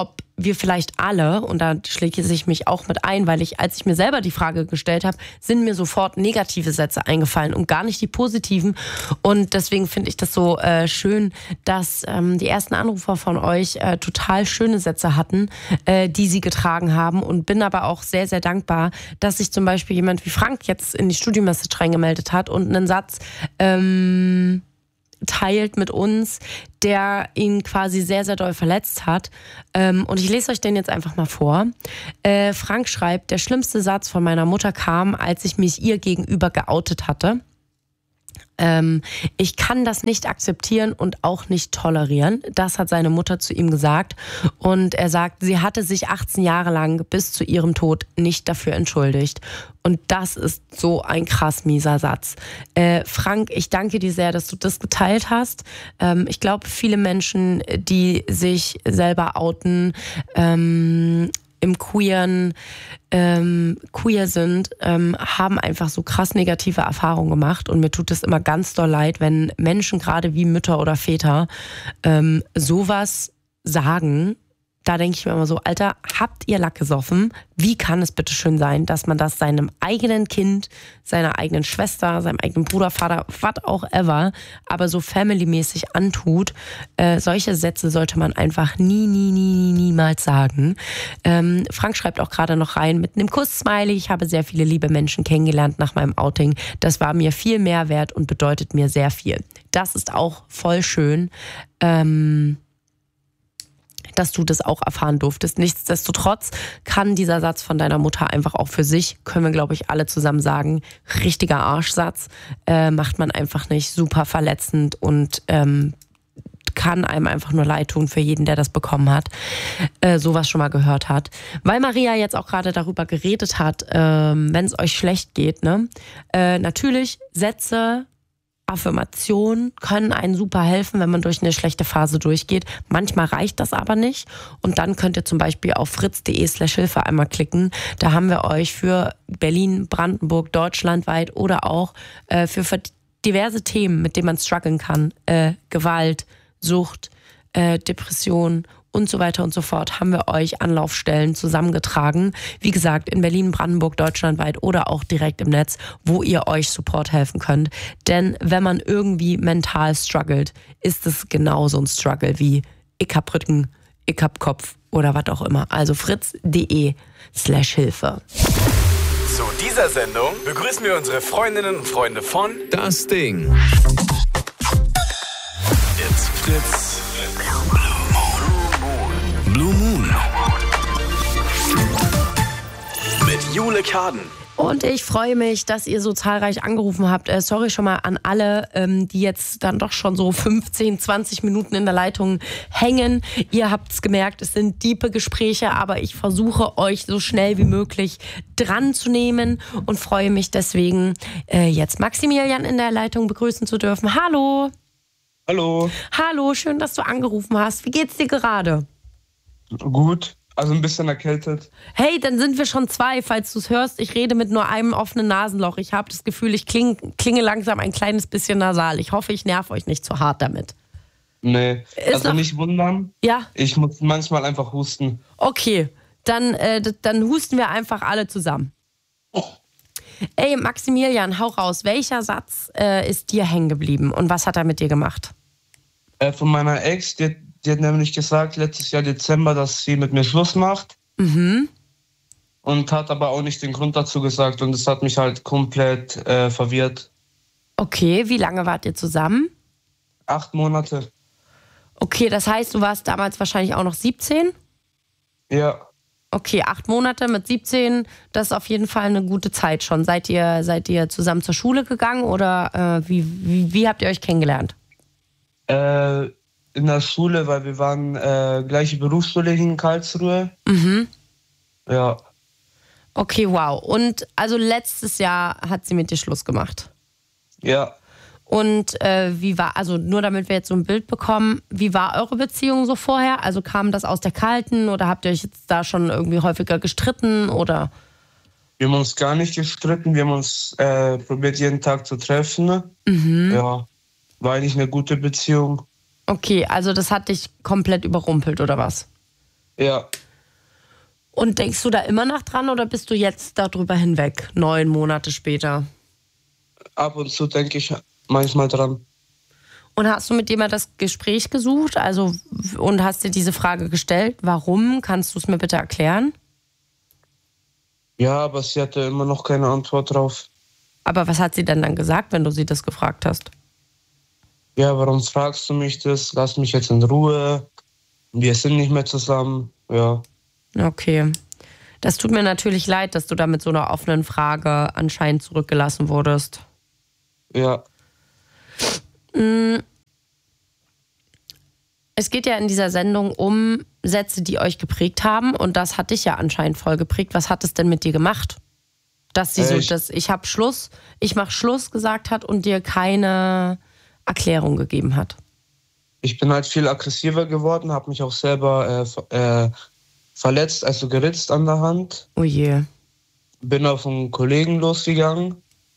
wir vielleicht alle, und da schließe ich mich auch mit ein, weil ich, als ich mir selber die Frage gestellt habe, sind mir sofort negative Sätze eingefallen und gar nicht die positiven. Und deswegen finde ich das so äh, schön, dass ähm, die ersten Anrufer von euch äh, total schöne Sätze hatten, äh, die sie getragen haben, und bin aber auch sehr, sehr dankbar, dass sich zum Beispiel jemand wie Frank jetzt in die Studio-Message reingemeldet hat und einen Satz ähm, teilt mit uns, der ihn quasi sehr, sehr doll verletzt hat. Ähm, und ich lese euch den jetzt einfach mal vor. Äh, Frank schreibt: Der schlimmste Satz von meiner Mutter kam, als ich mich ihr gegenüber geoutet hatte. Ähm, ich kann das nicht akzeptieren und auch nicht tolerieren. Das hat seine Mutter zu ihm gesagt. Und er sagt, sie hatte sich achtzehn Jahre lang bis zu ihrem Tod nicht dafür entschuldigt. Und das ist so ein krass mieser Satz. Äh, Frank, ich danke dir sehr, dass du das geteilt hast. Ähm, ich glaube, viele Menschen, die sich selber outen, ähm, im Queeren, ähm, queer sind, ähm, haben einfach so krass negative Erfahrungen gemacht. Und mir tut es immer ganz doll leid, wenn Menschen, gerade wie Mütter oder Väter, ähm, sowas sagen. Da denke ich mir immer so, Alter, habt ihr Lack gesoffen? Wie kann es bitte schön sein, dass man das seinem eigenen Kind, seiner eigenen Schwester, seinem eigenen Bruder, Vater, was auch ever, aber so familymäßig antut? Äh, solche Sätze sollte man einfach nie, nie, nie, nie, niemals sagen. Ähm, Frank schreibt auch gerade noch rein mit einem Kuss-Smiley: Ich habe sehr viele liebe Menschen kennengelernt nach meinem Outing. Das war mir viel mehr wert und bedeutet mir sehr viel. Das ist auch voll schön. Ähm... dass du das auch erfahren durftest. Nichtsdestotrotz kann dieser Satz von deiner Mutter einfach auch für sich, können wir glaube ich alle zusammen sagen, richtiger Arschsatz, äh, macht man einfach nicht, super verletzend und ähm, kann einem einfach nur leid tun für jeden, der das bekommen hat, äh, sowas schon mal gehört hat. Weil Maria jetzt auch gerade darüber geredet hat, ähm, wenn es euch schlecht geht, ne? Äh, natürlich Sätze, Affirmationen können einen super helfen, wenn man durch eine schlechte Phase durchgeht. Manchmal reicht das aber nicht. Und dann könnt ihr zum Beispiel auf fritz.de slash Hilfe einmal klicken. Da haben wir euch für Berlin, Brandenburg, deutschlandweit oder auch äh, für, für diverse Themen, mit denen man strugglen kann, äh, Gewalt, Sucht, äh, Depression und so weiter und so fort, haben wir euch Anlaufstellen zusammengetragen. Wie gesagt, in Berlin, Brandenburg, deutschlandweit oder auch direkt im Netz, wo ihr euch Support helfen könnt. Denn wenn man irgendwie mental struggelt, ist es genauso ein Struggle wie ich hab Rücken, ich hab Kopf oder was auch immer. Also fritz.de slash Hilfe. Zu dieser Sendung begrüßen wir unsere Freundinnen und Freunde von Das Ding. It's Fritz. Blue Moon. Mit Jule Karden. Und ich freue mich, dass ihr so zahlreich angerufen habt. Äh, sorry schon mal an alle, ähm, die jetzt dann doch schon so fünfzehn, zwanzig Minuten in der Leitung hängen. Ihr habt es gemerkt, es sind diepe Gespräche, aber ich versuche euch so schnell wie möglich dran zu nehmen und freue mich deswegen, äh, jetzt Maximilian in der Leitung begrüßen zu dürfen. Hallo. Hallo. Hallo, schön, dass du angerufen hast. Wie geht's dir gerade? Gut, also ein bisschen erkältet. Hey, dann sind wir schon zwei, falls du es hörst. Ich rede mit nur einem offenen Nasenloch. Ich habe das Gefühl, ich kling, klinge langsam ein kleines bisschen nasal. Ich hoffe, ich nerv euch nicht zu hart damit. Nee, Ist also noch... nicht wundern. Ja? Ich muss manchmal einfach husten. Okay, dann, äh, dann husten wir einfach alle zusammen. Oh. Ey, Maximilian, hau raus. Welcher Satz äh, ist dir hängen geblieben und was hat er mit dir gemacht? Äh, von meiner Ex, die, die hat nämlich gesagt, letztes Jahr Dezember, dass sie mit mir Schluss macht. Mhm. Und hat aber auch nicht den Grund dazu gesagt. Und das hat mich halt komplett äh, verwirrt. Okay, wie lange wart ihr zusammen? Acht Monate. Okay, das heißt, du warst damals wahrscheinlich auch noch siebzehn? Ja. Okay, acht Monate mit siebzehn, das ist auf jeden Fall eine gute Zeit schon. Seid ihr, seid ihr zusammen zur Schule gegangen oder äh, wie, wie, wie habt ihr euch kennengelernt? Äh, in der Schule, weil wir waren äh, gleiche Berufsschule in Karlsruhe. Mhm. Ja. Okay, wow. Und also letztes Jahr hat sie mit dir Schluss gemacht? Ja. Und äh, wie war, also nur damit wir jetzt so ein Bild bekommen, wie war eure Beziehung so vorher? Also kam das aus der Kalten oder habt ihr euch jetzt da schon irgendwie häufiger gestritten oder? Wir haben uns gar nicht gestritten, wir haben uns äh, probiert jeden Tag zu treffen. Mhm. Ja, war eigentlich eine gute Beziehung. Okay, also das hat dich komplett überrumpelt oder was? Ja. Und denkst du da immer noch dran oder bist du jetzt darüber hinweg, neun Monate später? Ab und zu denke ich manchmal dran. Und hast du mit jemandem das Gespräch gesucht? Also, und hast dir diese Frage gestellt? Warum? Kannst du es mir bitte erklären? Ja, aber sie hatte immer noch keine Antwort drauf. Aber was hat sie denn dann gesagt, wenn du sie das gefragt hast? Ja, warum fragst du mich das? Lass mich jetzt in Ruhe. Wir sind nicht mehr zusammen. Ja. Okay. Das tut mir natürlich leid, dass du da mit so einer offenen Frage anscheinend zurückgelassen wurdest. Ja. Es geht ja in dieser Sendung um Sätze, die euch geprägt haben. Und das hat dich ja anscheinend voll geprägt. Was hat es denn mit dir gemacht? Dass sie so, ich dass ich hab Schluss, ich mach Schluss gesagt hat und dir keine Erklärung gegeben hat. Ich bin halt viel aggressiver geworden, habe mich auch selber äh, ver- äh, verletzt, also geritzt an der Hand. Oh je. Bin auf einen Kollegen losgegangen.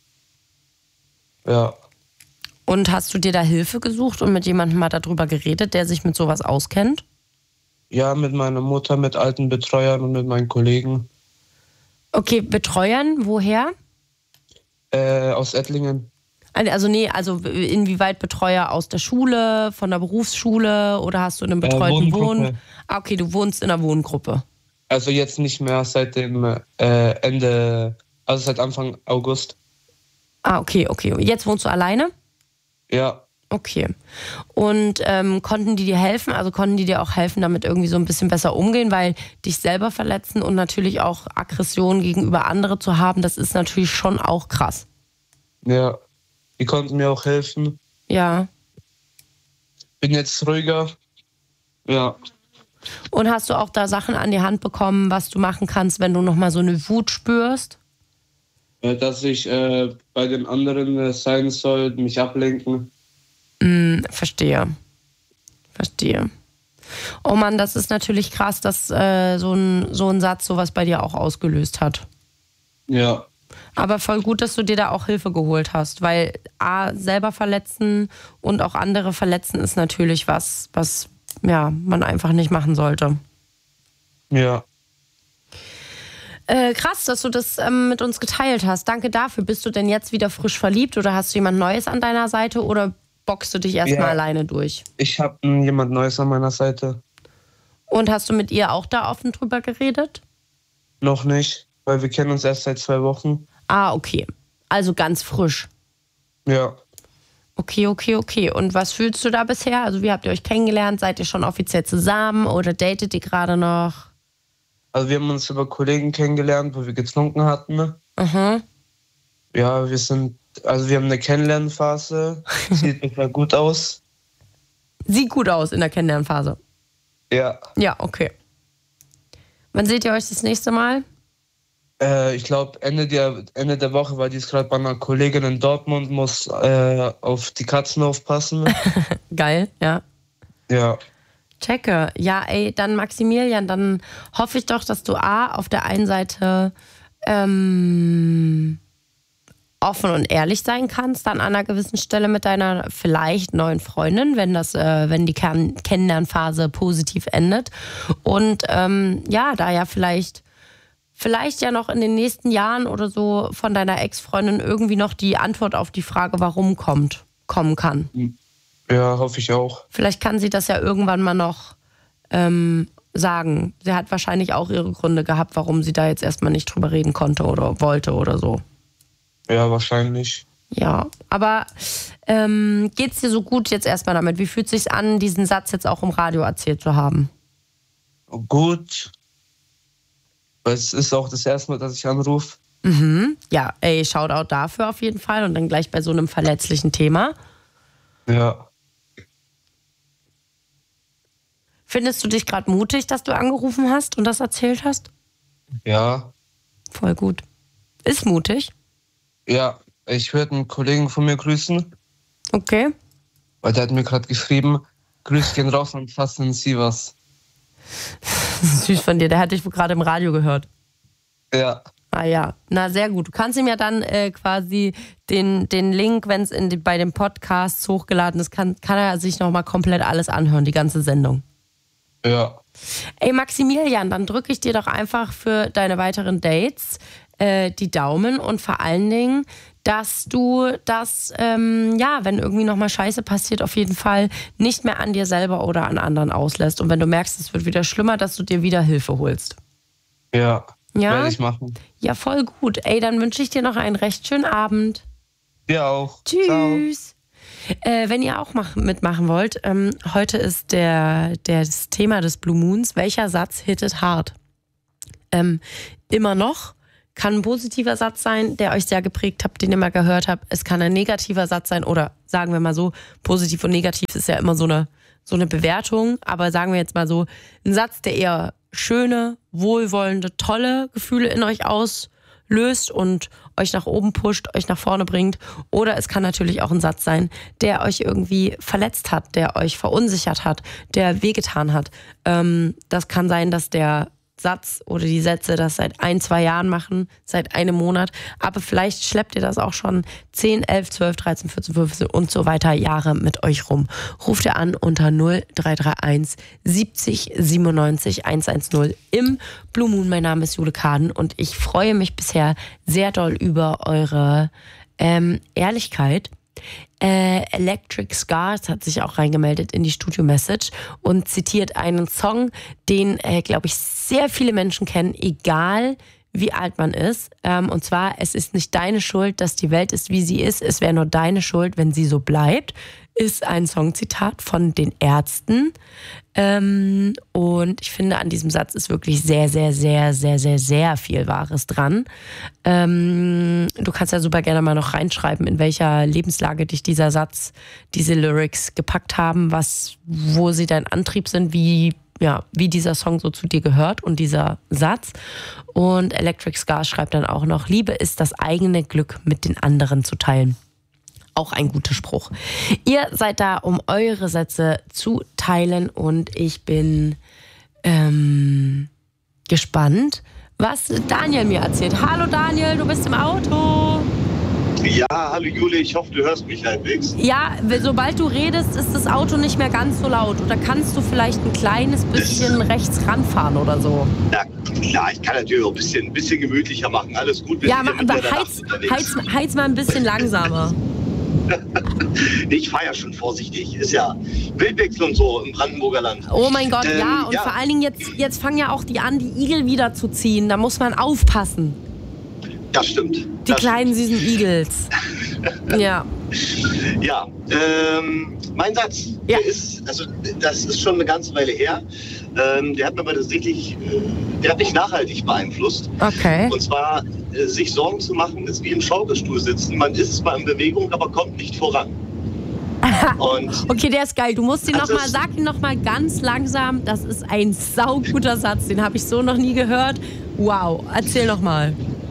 Ja. Und hast du dir da Hilfe gesucht und mit jemandem mal darüber geredet, der sich mit sowas auskennt? Ja, mit meiner Mutter, mit alten Betreuern und mit meinen Kollegen. Okay, Betreuern, woher? Äh, aus Ettlingen. Also nee, also inwieweit Betreuer aus der Schule, von der Berufsschule oder hast du in einem betreuten äh, Wohngruppe. Wohn... Ah, okay, du wohnst in einer Wohngruppe. Also jetzt nicht mehr seit dem äh, Ende, also seit Anfang August. Ah, okay, okay. Jetzt wohnst du alleine? Ja. Okay. Und ähm, konnten die dir helfen? Also konnten die dir auch helfen, damit irgendwie so ein bisschen besser umgehen? Weil dich selber verletzen und natürlich auch Aggression gegenüber anderen zu haben, das ist natürlich schon auch krass. Ja. Die konnten mir auch helfen. Ja. Bin jetzt ruhiger. Ja. Und hast du auch da Sachen an die Hand bekommen, was du machen kannst, wenn du nochmal so eine Wut spürst? Äh, dass ich äh, bei den anderen äh, sein soll, mich ablenken. Mm, verstehe. Verstehe. Oh Mann, das ist natürlich krass, dass äh, so ein, so ein Satz sowas bei dir auch ausgelöst hat. Ja. Aber voll gut, dass du dir da auch Hilfe geholt hast, weil A, selber verletzen und auch andere verletzen ist natürlich was, was ja, man einfach nicht machen sollte. Ja. Äh, krass, dass du das ähm, mit uns geteilt hast. Danke dafür. Bist du denn jetzt wieder frisch verliebt oder hast du jemand Neues an deiner Seite oder boxst du dich erstmal Ja. alleine durch? Ich habe jemand Neues an meiner Seite. Und hast du mit ihr auch da offen drüber geredet? Noch nicht, weil wir kennen uns erst seit zwei Wochen. Ah, okay. Also ganz frisch. Ja. Okay, okay, okay. Und was fühlst du da bisher? Also wie habt ihr euch kennengelernt? Seid ihr schon offiziell zusammen oder datet ihr gerade noch? Also wir haben uns über Kollegen kennengelernt, wo wir getrunken hatten. Mhm. Ja, wir sind, also wir haben eine Kennenlernphase. Sieht total gut aus. Sieht gut aus in der Kennenlernphase. Ja. Ja, okay. Wann seht ihr euch das nächste Mal? Äh, ich glaube Ende der, Ende der Woche, weil die ist gerade bei einer Kollegin in Dortmund, muss äh, auf die Katzen aufpassen. Geil, ja. Ja. Checke. Ja, ey, dann Maximilian, dann hoffe ich doch, dass du A, auf der einen Seite ähm, offen und ehrlich sein kannst, dann an einer gewissen Stelle mit deiner vielleicht neuen Freundin, wenn das, äh, wenn die Kern- Kennenlernphase positiv endet. Und ähm, ja, da ja vielleicht vielleicht ja noch in den nächsten Jahren oder so von deiner Ex-Freundin irgendwie noch die Antwort auf die Frage, warum kommt, kommen kann. Ja, hoffe ich auch. Vielleicht kann sie das ja irgendwann mal noch ähm, sagen. Sie hat wahrscheinlich auch ihre Gründe gehabt, warum sie da jetzt erstmal nicht drüber reden konnte oder wollte oder so. Ja, wahrscheinlich. Ja, aber ähm, geht's dir so gut jetzt erstmal damit? Wie fühlt es sich an, diesen Satz jetzt auch im Radio erzählt zu haben? Gut. Es ist auch das erste Mal, dass ich anrufe. Mhm. Ja, ey, Shoutout dafür auf jeden Fall und dann gleich bei so einem verletzlichen Thema. Ja. Findest du dich gerade mutig, dass du angerufen hast und das erzählt hast? Ja. Voll gut. Ist mutig. Ja, ich würde einen Kollegen von mir grüßen, Okay. weil der hat mir gerade geschrieben, Grüß gehen raus und fassen Sie was. Süß von dir, der hat dich gerade im Radio gehört. Ja. Ah ja, na sehr gut. Du kannst ihm ja dann äh, quasi den, den Link, wenn es die, bei den Podcasts hochgeladen ist, kann, kann er sich nochmal komplett alles anhören, die ganze Sendung. Ja. Ey, Maximilian, dann drücke ich dir doch einfach für deine weiteren Dates äh, die Daumen und vor allen Dingen, dass du das, ähm, ja, wenn irgendwie nochmal Scheiße passiert, auf jeden Fall nicht mehr an dir selber oder an anderen auslässt. Und wenn du merkst, es wird wieder schlimmer, dass du dir wieder Hilfe holst. Ja, ja? werde ich machen. Ja, voll gut. Ey, dann wünsche ich dir noch einen recht schönen Abend. Dir auch. Tschüss. Äh, wenn ihr auch mach, mitmachen wollt, ähm, heute ist der, der, das Thema des Blue Moons. Welcher Satz hittet hart? Ähm, immer noch. Kann ein positiver Satz sein, der euch sehr geprägt habt, den ihr mal gehört habt. Es kann ein negativer Satz sein oder sagen wir mal so, positiv und negativ ist ja immer so eine, so eine Bewertung. Aber sagen wir jetzt mal so, ein Satz, der eher schöne, wohlwollende, tolle Gefühle in euch auslöst und euch nach oben pusht, euch nach vorne bringt. Oder es kann natürlich auch ein Satz sein, der euch irgendwie verletzt hat, der euch verunsichert hat, der wehgetan hat. Ähm, das kann sein, dass der Satz oder die Sätze das seit ein, zwei Jahren machen, seit einem Monat. Aber vielleicht schleppt ihr das auch schon zehn, elf, zwölf, dreizehn, vierzehn, fünfzehn und so weiter Jahre mit euch rum. Ruft ihr an unter null drei drei eins siebzig siebenundneunzig hundertzehn im Blue Moon. Mein Name ist Jule Kaden und ich freue mich bisher sehr doll über eure ähm, Ehrlichkeit. Äh, Electric Scars hat sich auch reingemeldet in die Studio-Message und zitiert einen Song, den, äh, glaube ich, sehr viele Menschen kennen, egal wie alt man ist. Ähm, und zwar, es ist nicht deine Schuld, dass die Welt ist, wie sie ist. Es wäre nur deine Schuld, wenn sie so bleibt. Ist ein Songzitat von den Ärzten. Ähm, und ich finde, an diesem Satz ist wirklich sehr, sehr, sehr, sehr, sehr, sehr viel Wahres dran. Ähm, du kannst ja super gerne mal noch reinschreiben, in welcher Lebenslage dich dieser Satz, diese Lyrics gepackt haben, was, wo sie dein Antrieb sind, wie, ja, wie dieser Song so zu dir gehört und dieser Satz. Und Electric Scars schreibt dann auch noch, Liebe ist das eigene Glück mit den anderen zu teilen. Auch ein guter Spruch. Ihr seid da, um eure Sätze zu teilen und ich bin ähm, gespannt, was Daniel mir erzählt. Hallo Daniel, du bist im Auto. Ja, hallo Jule, ich hoffe, du hörst mich halbwegs. Ja, sobald du redest, ist das Auto nicht mehr ganz so laut. Oder kannst du vielleicht ein kleines bisschen das rechts ranfahren oder so? Ja, klar, ich kann natürlich auch ein bisschen, ein bisschen gemütlicher machen. Alles gut, wenn ja, ich aber heiz, heiz, heiz mal ein bisschen langsamer. Ich fahre ja schon vorsichtig. Ist ja Wildwechsel und so im Brandenburger Land. Oh mein Gott, ähm, ja. Und ja. vor allen Dingen jetzt, jetzt fangen ja auch die an, die Igel wieder zu ziehen. Da muss man aufpassen. Das stimmt. Die das kleinen stimmt. süßen Igels. Ja. Ja, ähm, mein Satz, ja. Der ist, also das ist schon eine ganze Weile her. Ähm, der hat mir aber tatsächlich, äh, der hat mich nachhaltig beeinflusst. Okay. Und zwar, äh, sich Sorgen zu machen, ist wie im Schaukelstuhl sitzen. Man ist zwar in Bewegung, aber kommt nicht voran. Und okay, der ist geil. Du musst ihn also noch mal, sag ihn noch mal ganz langsam. Das ist ein sauguter Satz. Den habe ich so noch nie gehört. Wow, erzähl noch mal.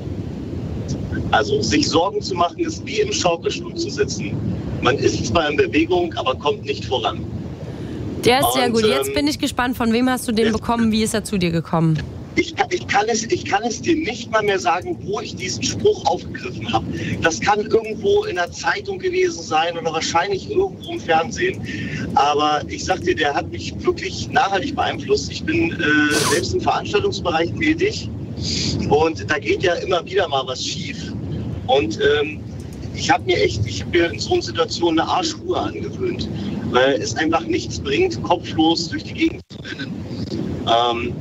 Also, sich Sorgen zu machen, ist wie im Schaukelstuhl zu sitzen. Man ist zwar in Bewegung, aber kommt nicht voran. Der ist sehr Und, gut. Jetzt ähm, bin ich gespannt, von wem hast du den bekommen? Wie ist er zu dir gekommen? Ich kann, ich, kann es, ich kann es dir nicht mal mehr sagen, wo ich diesen Spruch aufgegriffen habe. Das kann irgendwo in der Zeitung gewesen sein oder wahrscheinlich irgendwo im Fernsehen. Aber ich sag dir, der hat mich wirklich nachhaltig beeinflusst. Ich bin äh, selbst im Veranstaltungsbereich tätig und da geht ja immer wieder mal was schief. Und ähm, ich habe mir echt, ich habe mir in so einer Situation eine Arschruhe angewöhnt, weil es einfach nichts bringt, kopflos durch die Gegend zu rennen. Ähm,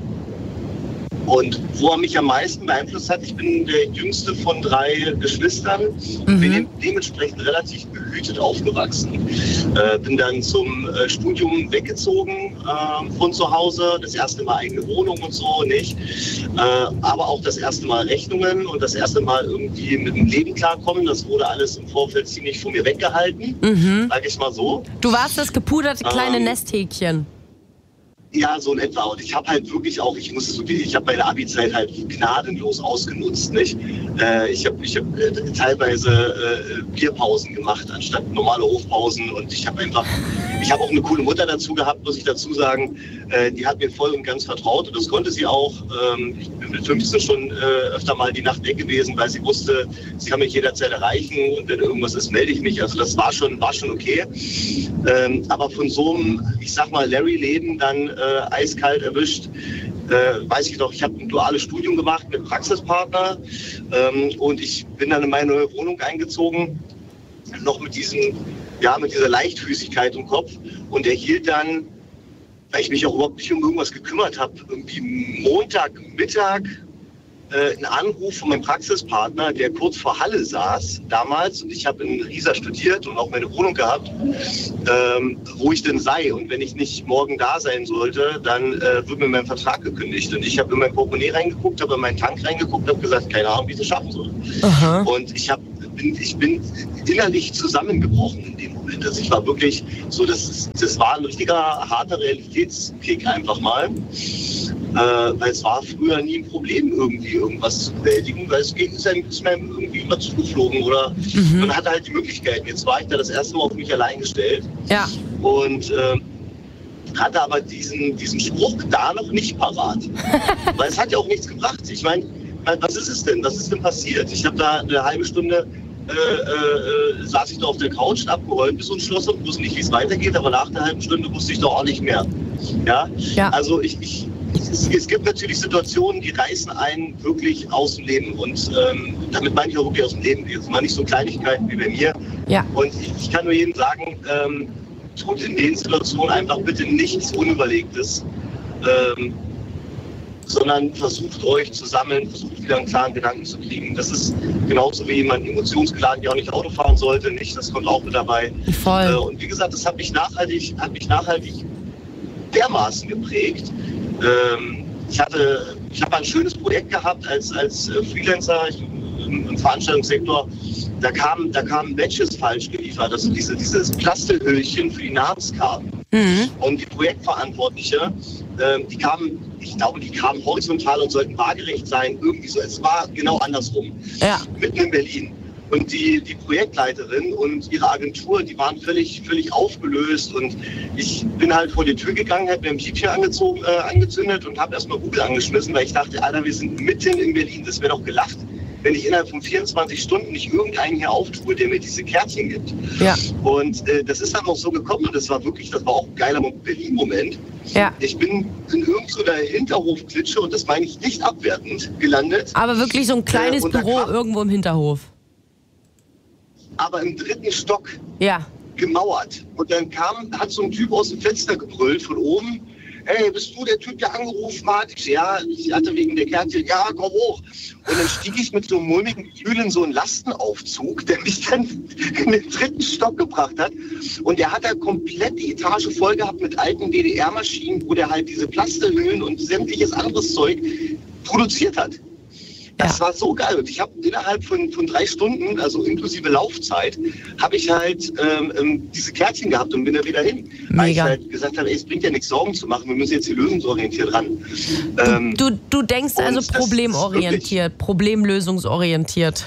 Und wo er mich am meisten beeinflusst hat, ich bin der jüngste von drei Geschwistern, mhm. bin dementsprechend relativ behütet aufgewachsen. Äh, bin dann zum äh, Studium weggezogen äh, von zu Hause, das erste Mal eigene Wohnung und so nicht, äh, aber auch das erste Mal Rechnungen und das erste Mal irgendwie mit dem Leben klarkommen. Das wurde alles im Vorfeld ziemlich von mir weggehalten, mhm. sag ich mal so. Du warst das gepuderte kleine ähm, Nesthäkchen. Ja, so in etwa. Und ich habe halt wirklich auch, ich muss wirklich, ich habe meine Abi-Zeit halt gnadenlos ausgenutzt, nicht? Äh, ich habe ich hab, äh, teilweise äh, Bierpausen gemacht, anstatt normale Hofpausen. Und ich habe einfach Ich habe auch eine coole Mutter dazu gehabt, muss ich dazu sagen. Äh, die hat mir voll und ganz vertraut und das konnte sie auch. Ähm, ich bin mit fünfzehn schon äh, öfter mal die Nacht weg gewesen, weil sie wusste, sie kann mich jederzeit erreichen und wenn irgendwas ist, melde ich mich. Also das war schon, war schon okay. Ähm, aber von so einem, ich sag mal, Larry-Leben dann äh, eiskalt erwischt, Äh, weiß ich noch, ich habe ein duales Studium gemacht mit Praxispartner ähm, und ich bin dann in meine neue Wohnung eingezogen, noch mit diesem, ja, mit dieser Leichtfüßigkeit im Kopf und erhielt dann, weil ich mich auch überhaupt nicht um irgendwas gekümmert habe, irgendwie Montagmittag äh, einen Anruf von meinem Praxispartner, der kurz vor Halle saß damals und ich habe in Riesa studiert und auch meine Wohnung gehabt, ähm, wo ich denn sei und wenn ich nicht morgen da sein sollte, dann äh, wird mir mein Vertrag gekündigt und ich habe in mein Portemonnaie reingeguckt, habe in meinen Tank reingeguckt, habe gesagt, keine Ahnung, wie ich das schaffen soll. Aha. Und ich, hab, bin, ich bin innerlich zusammengebrochen in dem Moment. Also ich war wirklich so, das, das war ein richtiger harter Realitätskick einfach mal. Äh, weil es war früher nie ein Problem, irgendwie irgendwas zu bewältigen, weil es ist einem, ist einem irgendwie immer zugeflogen oder mhm. man hatte halt die Möglichkeiten. Jetzt war ich da das erste Mal auf mich allein gestellt ja. und äh, hatte aber diesen, diesen Spruch da noch nicht parat. Weil es hat ja auch nichts gebracht. Ich meine, was ist es denn? Was ist denn passiert? Ich habe da eine halbe Stunde Äh, äh, saß ich da auf der Couch, abgeräumt bis ins Schloss und wusste nicht, wie es weitergeht, aber nach der halben Stunde wusste ich doch auch nicht mehr. Ja, ja. Also ich, ich es, es gibt natürlich Situationen, die reißen einen wirklich aus dem Leben und ähm, damit meine ich auch wirklich aus dem Leben. Jetzt mal nicht so Kleinigkeiten wie bei mir. Ja. Und ich, ich kann nur jedem sagen, ähm, tut in den Situationen einfach bitte nichts Unüberlegtes. Ähm, sondern versucht euch zu sammeln, versucht wieder einen klaren Gedanken zu kriegen. Das ist genauso wie jemand emotionsgeladen, der auch nicht Auto fahren sollte, nicht, das kommt auch mit dabei. Voll. Äh, und wie gesagt, das hat mich nachhaltig, hat mich nachhaltig dermaßen geprägt. Ähm, ich hatte, ich habe ein schönes Projekt gehabt als, als Freelancer ich, im, im Veranstaltungssektor. Da kamen da kamen Badges falsch geliefert, also diese, dieses Plastelhüllchen für die Namenskarten. Mhm. Und die Projektverantwortliche, äh, die kamen, ich glaube, die kamen horizontal und sollten waagerecht sein, irgendwie so. Es war genau andersrum. Ja. Mitten in Berlin. Und die, die Projektleiterin und ihre Agentur, die waren völlig, völlig aufgelöst. Und ich bin halt vor die Tür gegangen, habe mir ein Piepchen angezogen, äh, angezündet und habe erstmal Google angeschmissen, weil ich dachte, Alter, wir sind mitten in Berlin, das wäre doch gelacht, wenn ich innerhalb von vierundzwanzig Stunden nicht irgendeinen hier auftue, der mir diese Kärtchen gibt. Ja. Und äh, das ist dann auch so gekommen und das war wirklich, das war auch ein geiler Berlin-Moment. Ja. Ich bin in irgendeiner Hinterhofklitsche und das meine ich nicht abwertend gelandet. Aber wirklich so ein kleines äh, Büro kam, irgendwo im Hinterhof. Aber im dritten Stock. Ja. Gemauert. Und dann kam, hat so ein Typ aus dem Fenster gebrüllt von oben. Hey, bist du der Typ, der angerufen hat? Ich, ja, ich hatte wegen der Kärtchen, ja, komm hoch. Und dann stieg ich mit so einem mulmigen Gefühl in so einen Lastenaufzug, der mich dann in den dritten Stock gebracht hat. Und der hat da komplett die Etage voll gehabt mit alten D D R-Maschinen, wo der halt diese Plastelhüllen und sämtliches anderes Zeug produziert hat. Das ja. war so geil. Und ich habe innerhalb von, von drei Stunden, also inklusive Laufzeit, habe ich halt ähm, diese Kärtchen gehabt und bin da wieder hin. Mega. Weil ich halt gesagt habe, ey, es bringt ja nichts, Sorgen zu machen. Wir müssen jetzt hier lösungsorientiert ran. Ähm, du, du denkst also problemorientiert, problemlösungsorientiert.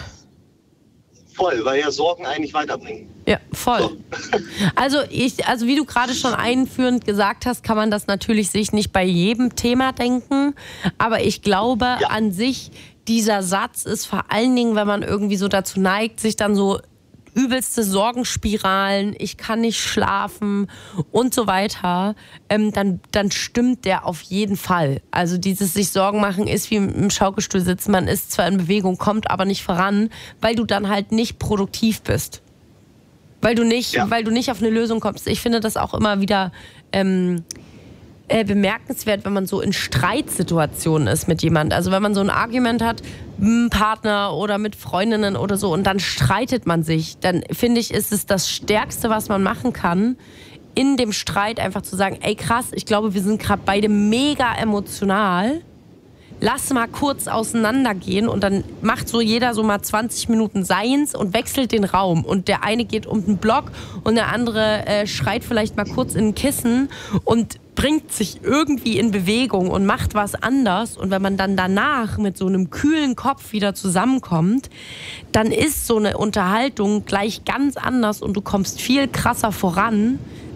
Voll, weil ja Sorgen eigentlich weiterbringen. Ja, voll. So. Also, ich, also wie du gerade schon einführend gesagt hast, kann man das natürlich sich nicht bei jedem Thema denken. Aber ich glaube ja. an sich, dieser Satz ist vor allen Dingen, wenn man irgendwie so dazu neigt, sich dann so übelste Sorgenspiralen, ich kann nicht schlafen und so weiter, ähm, dann, dann stimmt der auf jeden Fall. Also dieses sich Sorgen machen ist wie im Schaukelstuhl sitzen, man ist zwar in Bewegung, kommt aber nicht voran, weil du dann halt nicht produktiv bist. Weil du nicht, ja. weil du nicht auf eine Lösung kommst. Ich finde das auch immer wieder ähm, äh, bemerkenswert, wenn man so in Streitsituationen ist mit jemand. Also wenn man so ein Argument hat, mit einem Partner oder mit Freundinnen oder so und dann streitet man sich, dann finde ich, ist es das Stärkste, was man machen kann, in dem Streit einfach zu sagen, ey krass, ich glaube, wir sind gerade beide mega emotional. Lass mal kurz auseinandergehen und dann macht so jeder so mal zwanzig Minuten seins und wechselt den Raum. Und der eine geht um den Block und der andere äh, schreit vielleicht mal kurz in ein Kissen und bringt sich irgendwie in Bewegung und macht was anders. Und wenn man dann danach mit so einem kühlen Kopf wieder zusammenkommt, dann ist so eine Unterhaltung gleich ganz anders und du kommst viel krasser voran,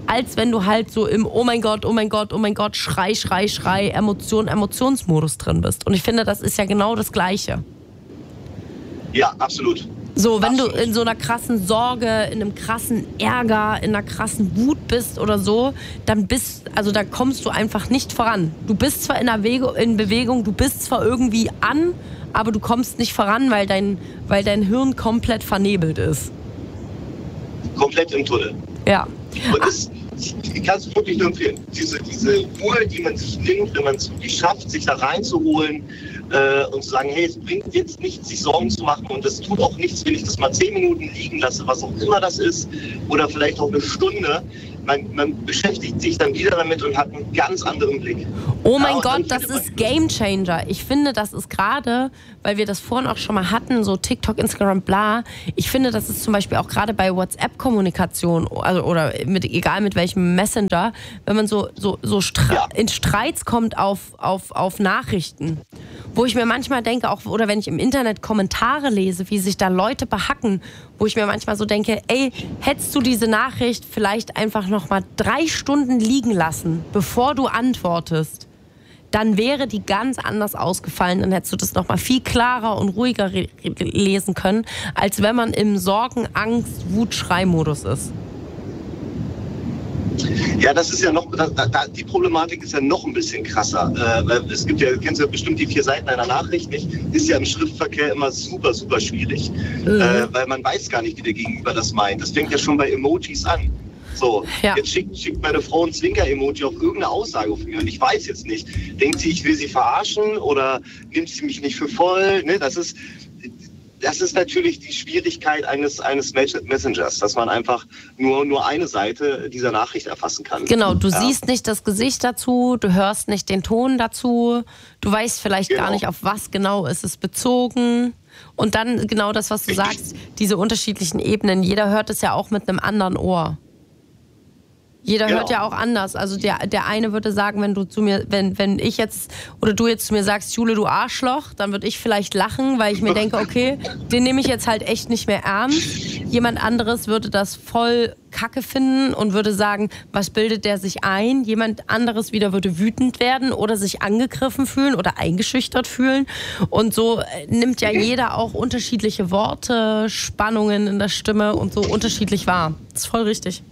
als wenn du halt so im Oh mein Gott, oh mein Gott, oh mein Gott, Schrei, Schrei, Schrei, Emotion, Emotionsmodus drin bist. Und ich finde, das ist ja genau das Gleiche. Ja, absolut. So, wenn absolut. du in so einer krassen Sorge, in einem krassen Ärger, in einer krassen Wut bist oder so, dann bist, also da kommst du einfach nicht voran. Du bist zwar in, der Wege, in Bewegung, du bist zwar irgendwie an, aber du kommst nicht voran, weil dein, weil dein Hirn komplett vernebelt ist. Komplett im Tunnel. Ja. Und das, ich kann es wirklich nur empfehlen. Diese, diese Ruhe, die man sich nimmt, wenn man es wirklich schafft, sich da reinzuholen äh, und zu sagen, hey, es bringt jetzt nichts, sich Sorgen zu machen und es tut auch nichts, wenn ich das mal zehn Minuten liegen lasse, was auch immer das ist, oder vielleicht auch eine Stunde. Man, man beschäftigt sich dann wieder damit und hat einen ganz anderen Blick. Oh mein ja, Gott, das ist Gamechanger. Ich finde, das ist gerade, weil wir das vorhin auch schon mal hatten, so TikTok, Instagram, bla. Ich finde, das ist zum Beispiel auch gerade bei WhatsApp-Kommunikation, also oder mit, egal mit welchem Messenger, wenn man so, so, so Stre- ja. in Streits kommt auf, auf, auf Nachrichten, wo ich mir manchmal denke, auch oder wenn ich im Internet Kommentare lese, wie sich da Leute behacken, wo ich mir manchmal so denke, ey, hättest du diese Nachricht vielleicht einfach noch mal drei Stunden liegen lassen, bevor du antwortest, dann wäre die ganz anders ausgefallen. Dann hättest du das noch mal viel klarer und ruhiger re- lesen können, als wenn man im Sorgen-, Angst-, Wut-, Schrei-Modus ist. Ja, das ist ja noch, da, da, die Problematik ist ja noch ein bisschen krasser. Äh, weil es gibt ja, kennst du ja bestimmt die vier Seiten einer Nachricht, nicht? Ist ja im Schriftverkehr immer super, super schwierig. Mhm. Äh, weil man weiß gar nicht, wie der Gegenüber das meint. Das fängt ja schon bei Emojis an. So, ja. Jetzt schickt, schickt meine Frau ein Zwinker-Emoji auf irgendeine Aussage von mir und ich weiß jetzt nicht. Denkt sie, ich will sie verarschen oder nimmt sie mich nicht für voll? Ne? Das ist, das ist natürlich die Schwierigkeit eines, eines Messengers, dass man einfach nur, nur eine Seite dieser Nachricht erfassen kann. Genau, du ja. siehst nicht das Gesicht dazu, du hörst nicht den Ton dazu, du weißt vielleicht genau. gar nicht, auf was genau ist es bezogen. Und dann genau das, was du Richtig. sagst, diese unterschiedlichen Ebenen. Jeder hört es ja auch mit einem anderen Ohr. Jeder genau. hört ja auch anders. Also der, der eine würde sagen, wenn du zu mir, wenn, wenn ich jetzt oder du jetzt zu mir sagst, Jule, du Arschloch, dann würde ich vielleicht lachen, weil ich mir denke, okay, den nehme ich jetzt halt echt nicht mehr ernst. Jemand anderes würde das voll Kacke finden und würde sagen, was bildet der sich ein? Jemand anderes wieder würde wütend werden oder sich angegriffen fühlen oder eingeschüchtert fühlen. Und so nimmt ja jeder auch unterschiedliche Worte, Spannungen in der Stimme und so unterschiedlich wahr. Das ist voll richtig.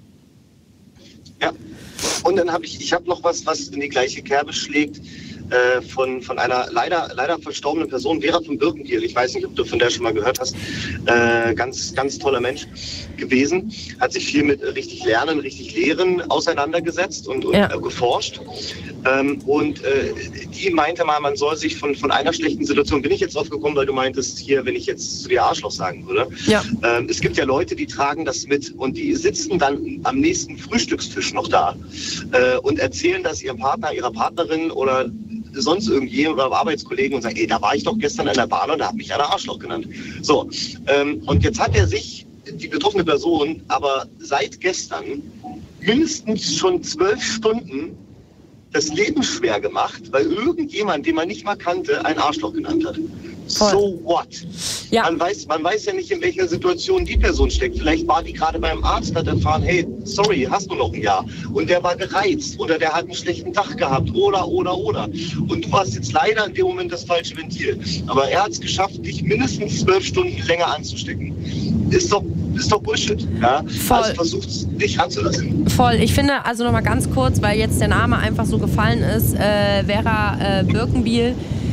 Ja, und dann habe ich, ich habe noch was, was in die gleiche Kerbe schlägt, äh, von, von einer leider, leider verstorbenen Person, Vera von Birkenbiel. Ich weiß nicht, ob du von der schon mal gehört hast. Äh, ganz, ganz toller Mensch gewesen. Hat sich viel mit richtig Lernen, richtig Lehren auseinandergesetzt und, und ja. äh, geforscht. Ähm, und äh, die meinte mal, man soll sich von, von einer schlechten Situation, bin ich jetzt drauf gekommen, weil du meintest hier, wenn ich jetzt zu dir Arschloch sagen würde. Ja. Ähm, es gibt ja Leute, die tragen das mit und die sitzen dann am nächsten Frühstückstisch noch da äh, und erzählen das ihrem Partner, ihrer Partnerin oder sonst irgendjemand oder Arbeitskollegen und sagen, ey, da war ich doch gestern in der Bahn und da hat mich einer Arschloch genannt. So, ähm, und jetzt hat er sich, die betroffene Person, aber seit gestern mindestens schon zwölf Stunden das Leben schwer gemacht, weil irgendjemand, den man nicht mal kannte, ein Arschloch genannt hat. Voll. So what? Ja. Man weiß, man weiß ja nicht, in welcher Situation die Person steckt. Vielleicht war die gerade beim Arzt, hat erfahren, hey, sorry, hast du noch ein Jahr? Und der war gereizt oder der hat einen schlechten Tag gehabt oder, oder, oder. Und du hast jetzt leider in dem Moment das falsche Ventil. Aber er hat es geschafft, dich mindestens zwölf Stunden länger anzustecken. Ist doch, ist doch Bullshit. Ja? Voll. Also versucht es nicht anzulassen. Voll. Ich finde, also nochmal ganz kurz, weil jetzt der Name einfach so gefallen ist, äh, Vera äh, Birkenbiel,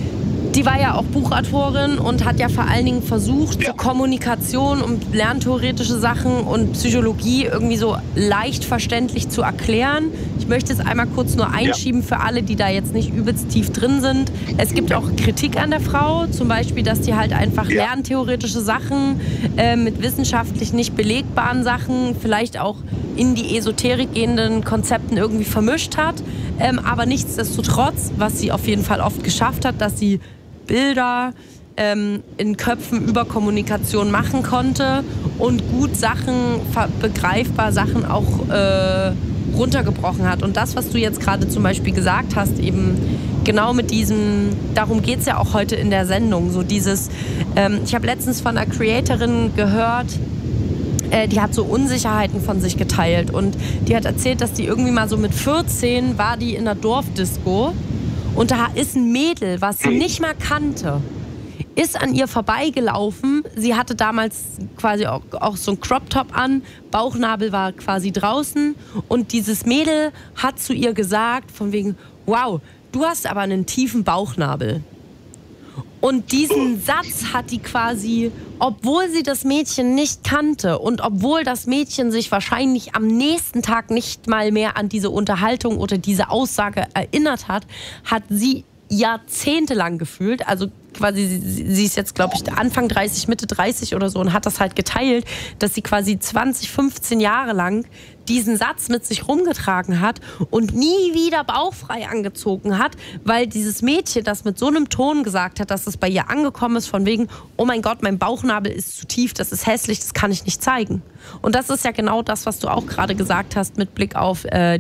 die war ja auch Buchautorin und hat ja vor allen Dingen versucht, ja. so Kommunikation und lerntheoretische Sachen und Psychologie irgendwie so leicht verständlich zu erklären. Ich möchte es einmal kurz nur einschieben ja. für alle, die da jetzt nicht übelst tief drin sind. Es gibt auch Kritik an der Frau, zum Beispiel, dass die halt einfach ja. lerntheoretische Sachen äh, mit wissenschaftlich nicht belegbaren Sachen, vielleicht auch in die Esoterik gehenden Konzepten irgendwie vermischt hat. Ähm, aber nichtsdestotrotz, was sie auf jeden Fall oft geschafft hat, dass sie Bilder ähm, in Köpfen über Kommunikation machen konnte und gut Sachen, begreifbar Sachen auch äh, runtergebrochen hat. Und das, was du jetzt gerade zum Beispiel gesagt hast, eben genau mit diesem, darum geht es ja auch heute in der Sendung, so dieses, ähm, ich habe letztens von einer Creatorin gehört, äh, die hat so Unsicherheiten von sich geteilt und die hat erzählt, dass die irgendwie mal so mit vierzehn war die in der Dorfdisco und da ist ein Mädel, was sie nicht mal kannte, ist an ihr vorbeigelaufen. Sie hatte damals quasi auch, auch so ein Crop-Top an, Bauchnabel war quasi draußen und dieses Mädel hat zu ihr gesagt, von wegen, wow, du hast aber einen tiefen Bauchnabel. Und diesen Satz hat die quasi, obwohl sie das Mädchen nicht kannte und obwohl das Mädchen sich wahrscheinlich am nächsten Tag nicht mal mehr an diese Unterhaltung oder diese Aussage erinnert hat, hat sie jahrzehntelang gefühlt, also quasi, sie, sie ist jetzt, glaube ich, Anfang dreißig, Mitte dreißig oder so und hat das halt geteilt, dass sie quasi zwanzig, fünfzehn Jahre lang diesen Satz mit sich rumgetragen hat und nie wieder bauchfrei angezogen hat, weil dieses Mädchen das mit so einem Ton gesagt hat, dass es bei ihr angekommen ist, von wegen, oh mein Gott, mein Bauchnabel ist zu tief, das ist hässlich, das kann ich nicht zeigen. Und das ist ja genau das, was du auch gerade gesagt hast mit Blick auf äh,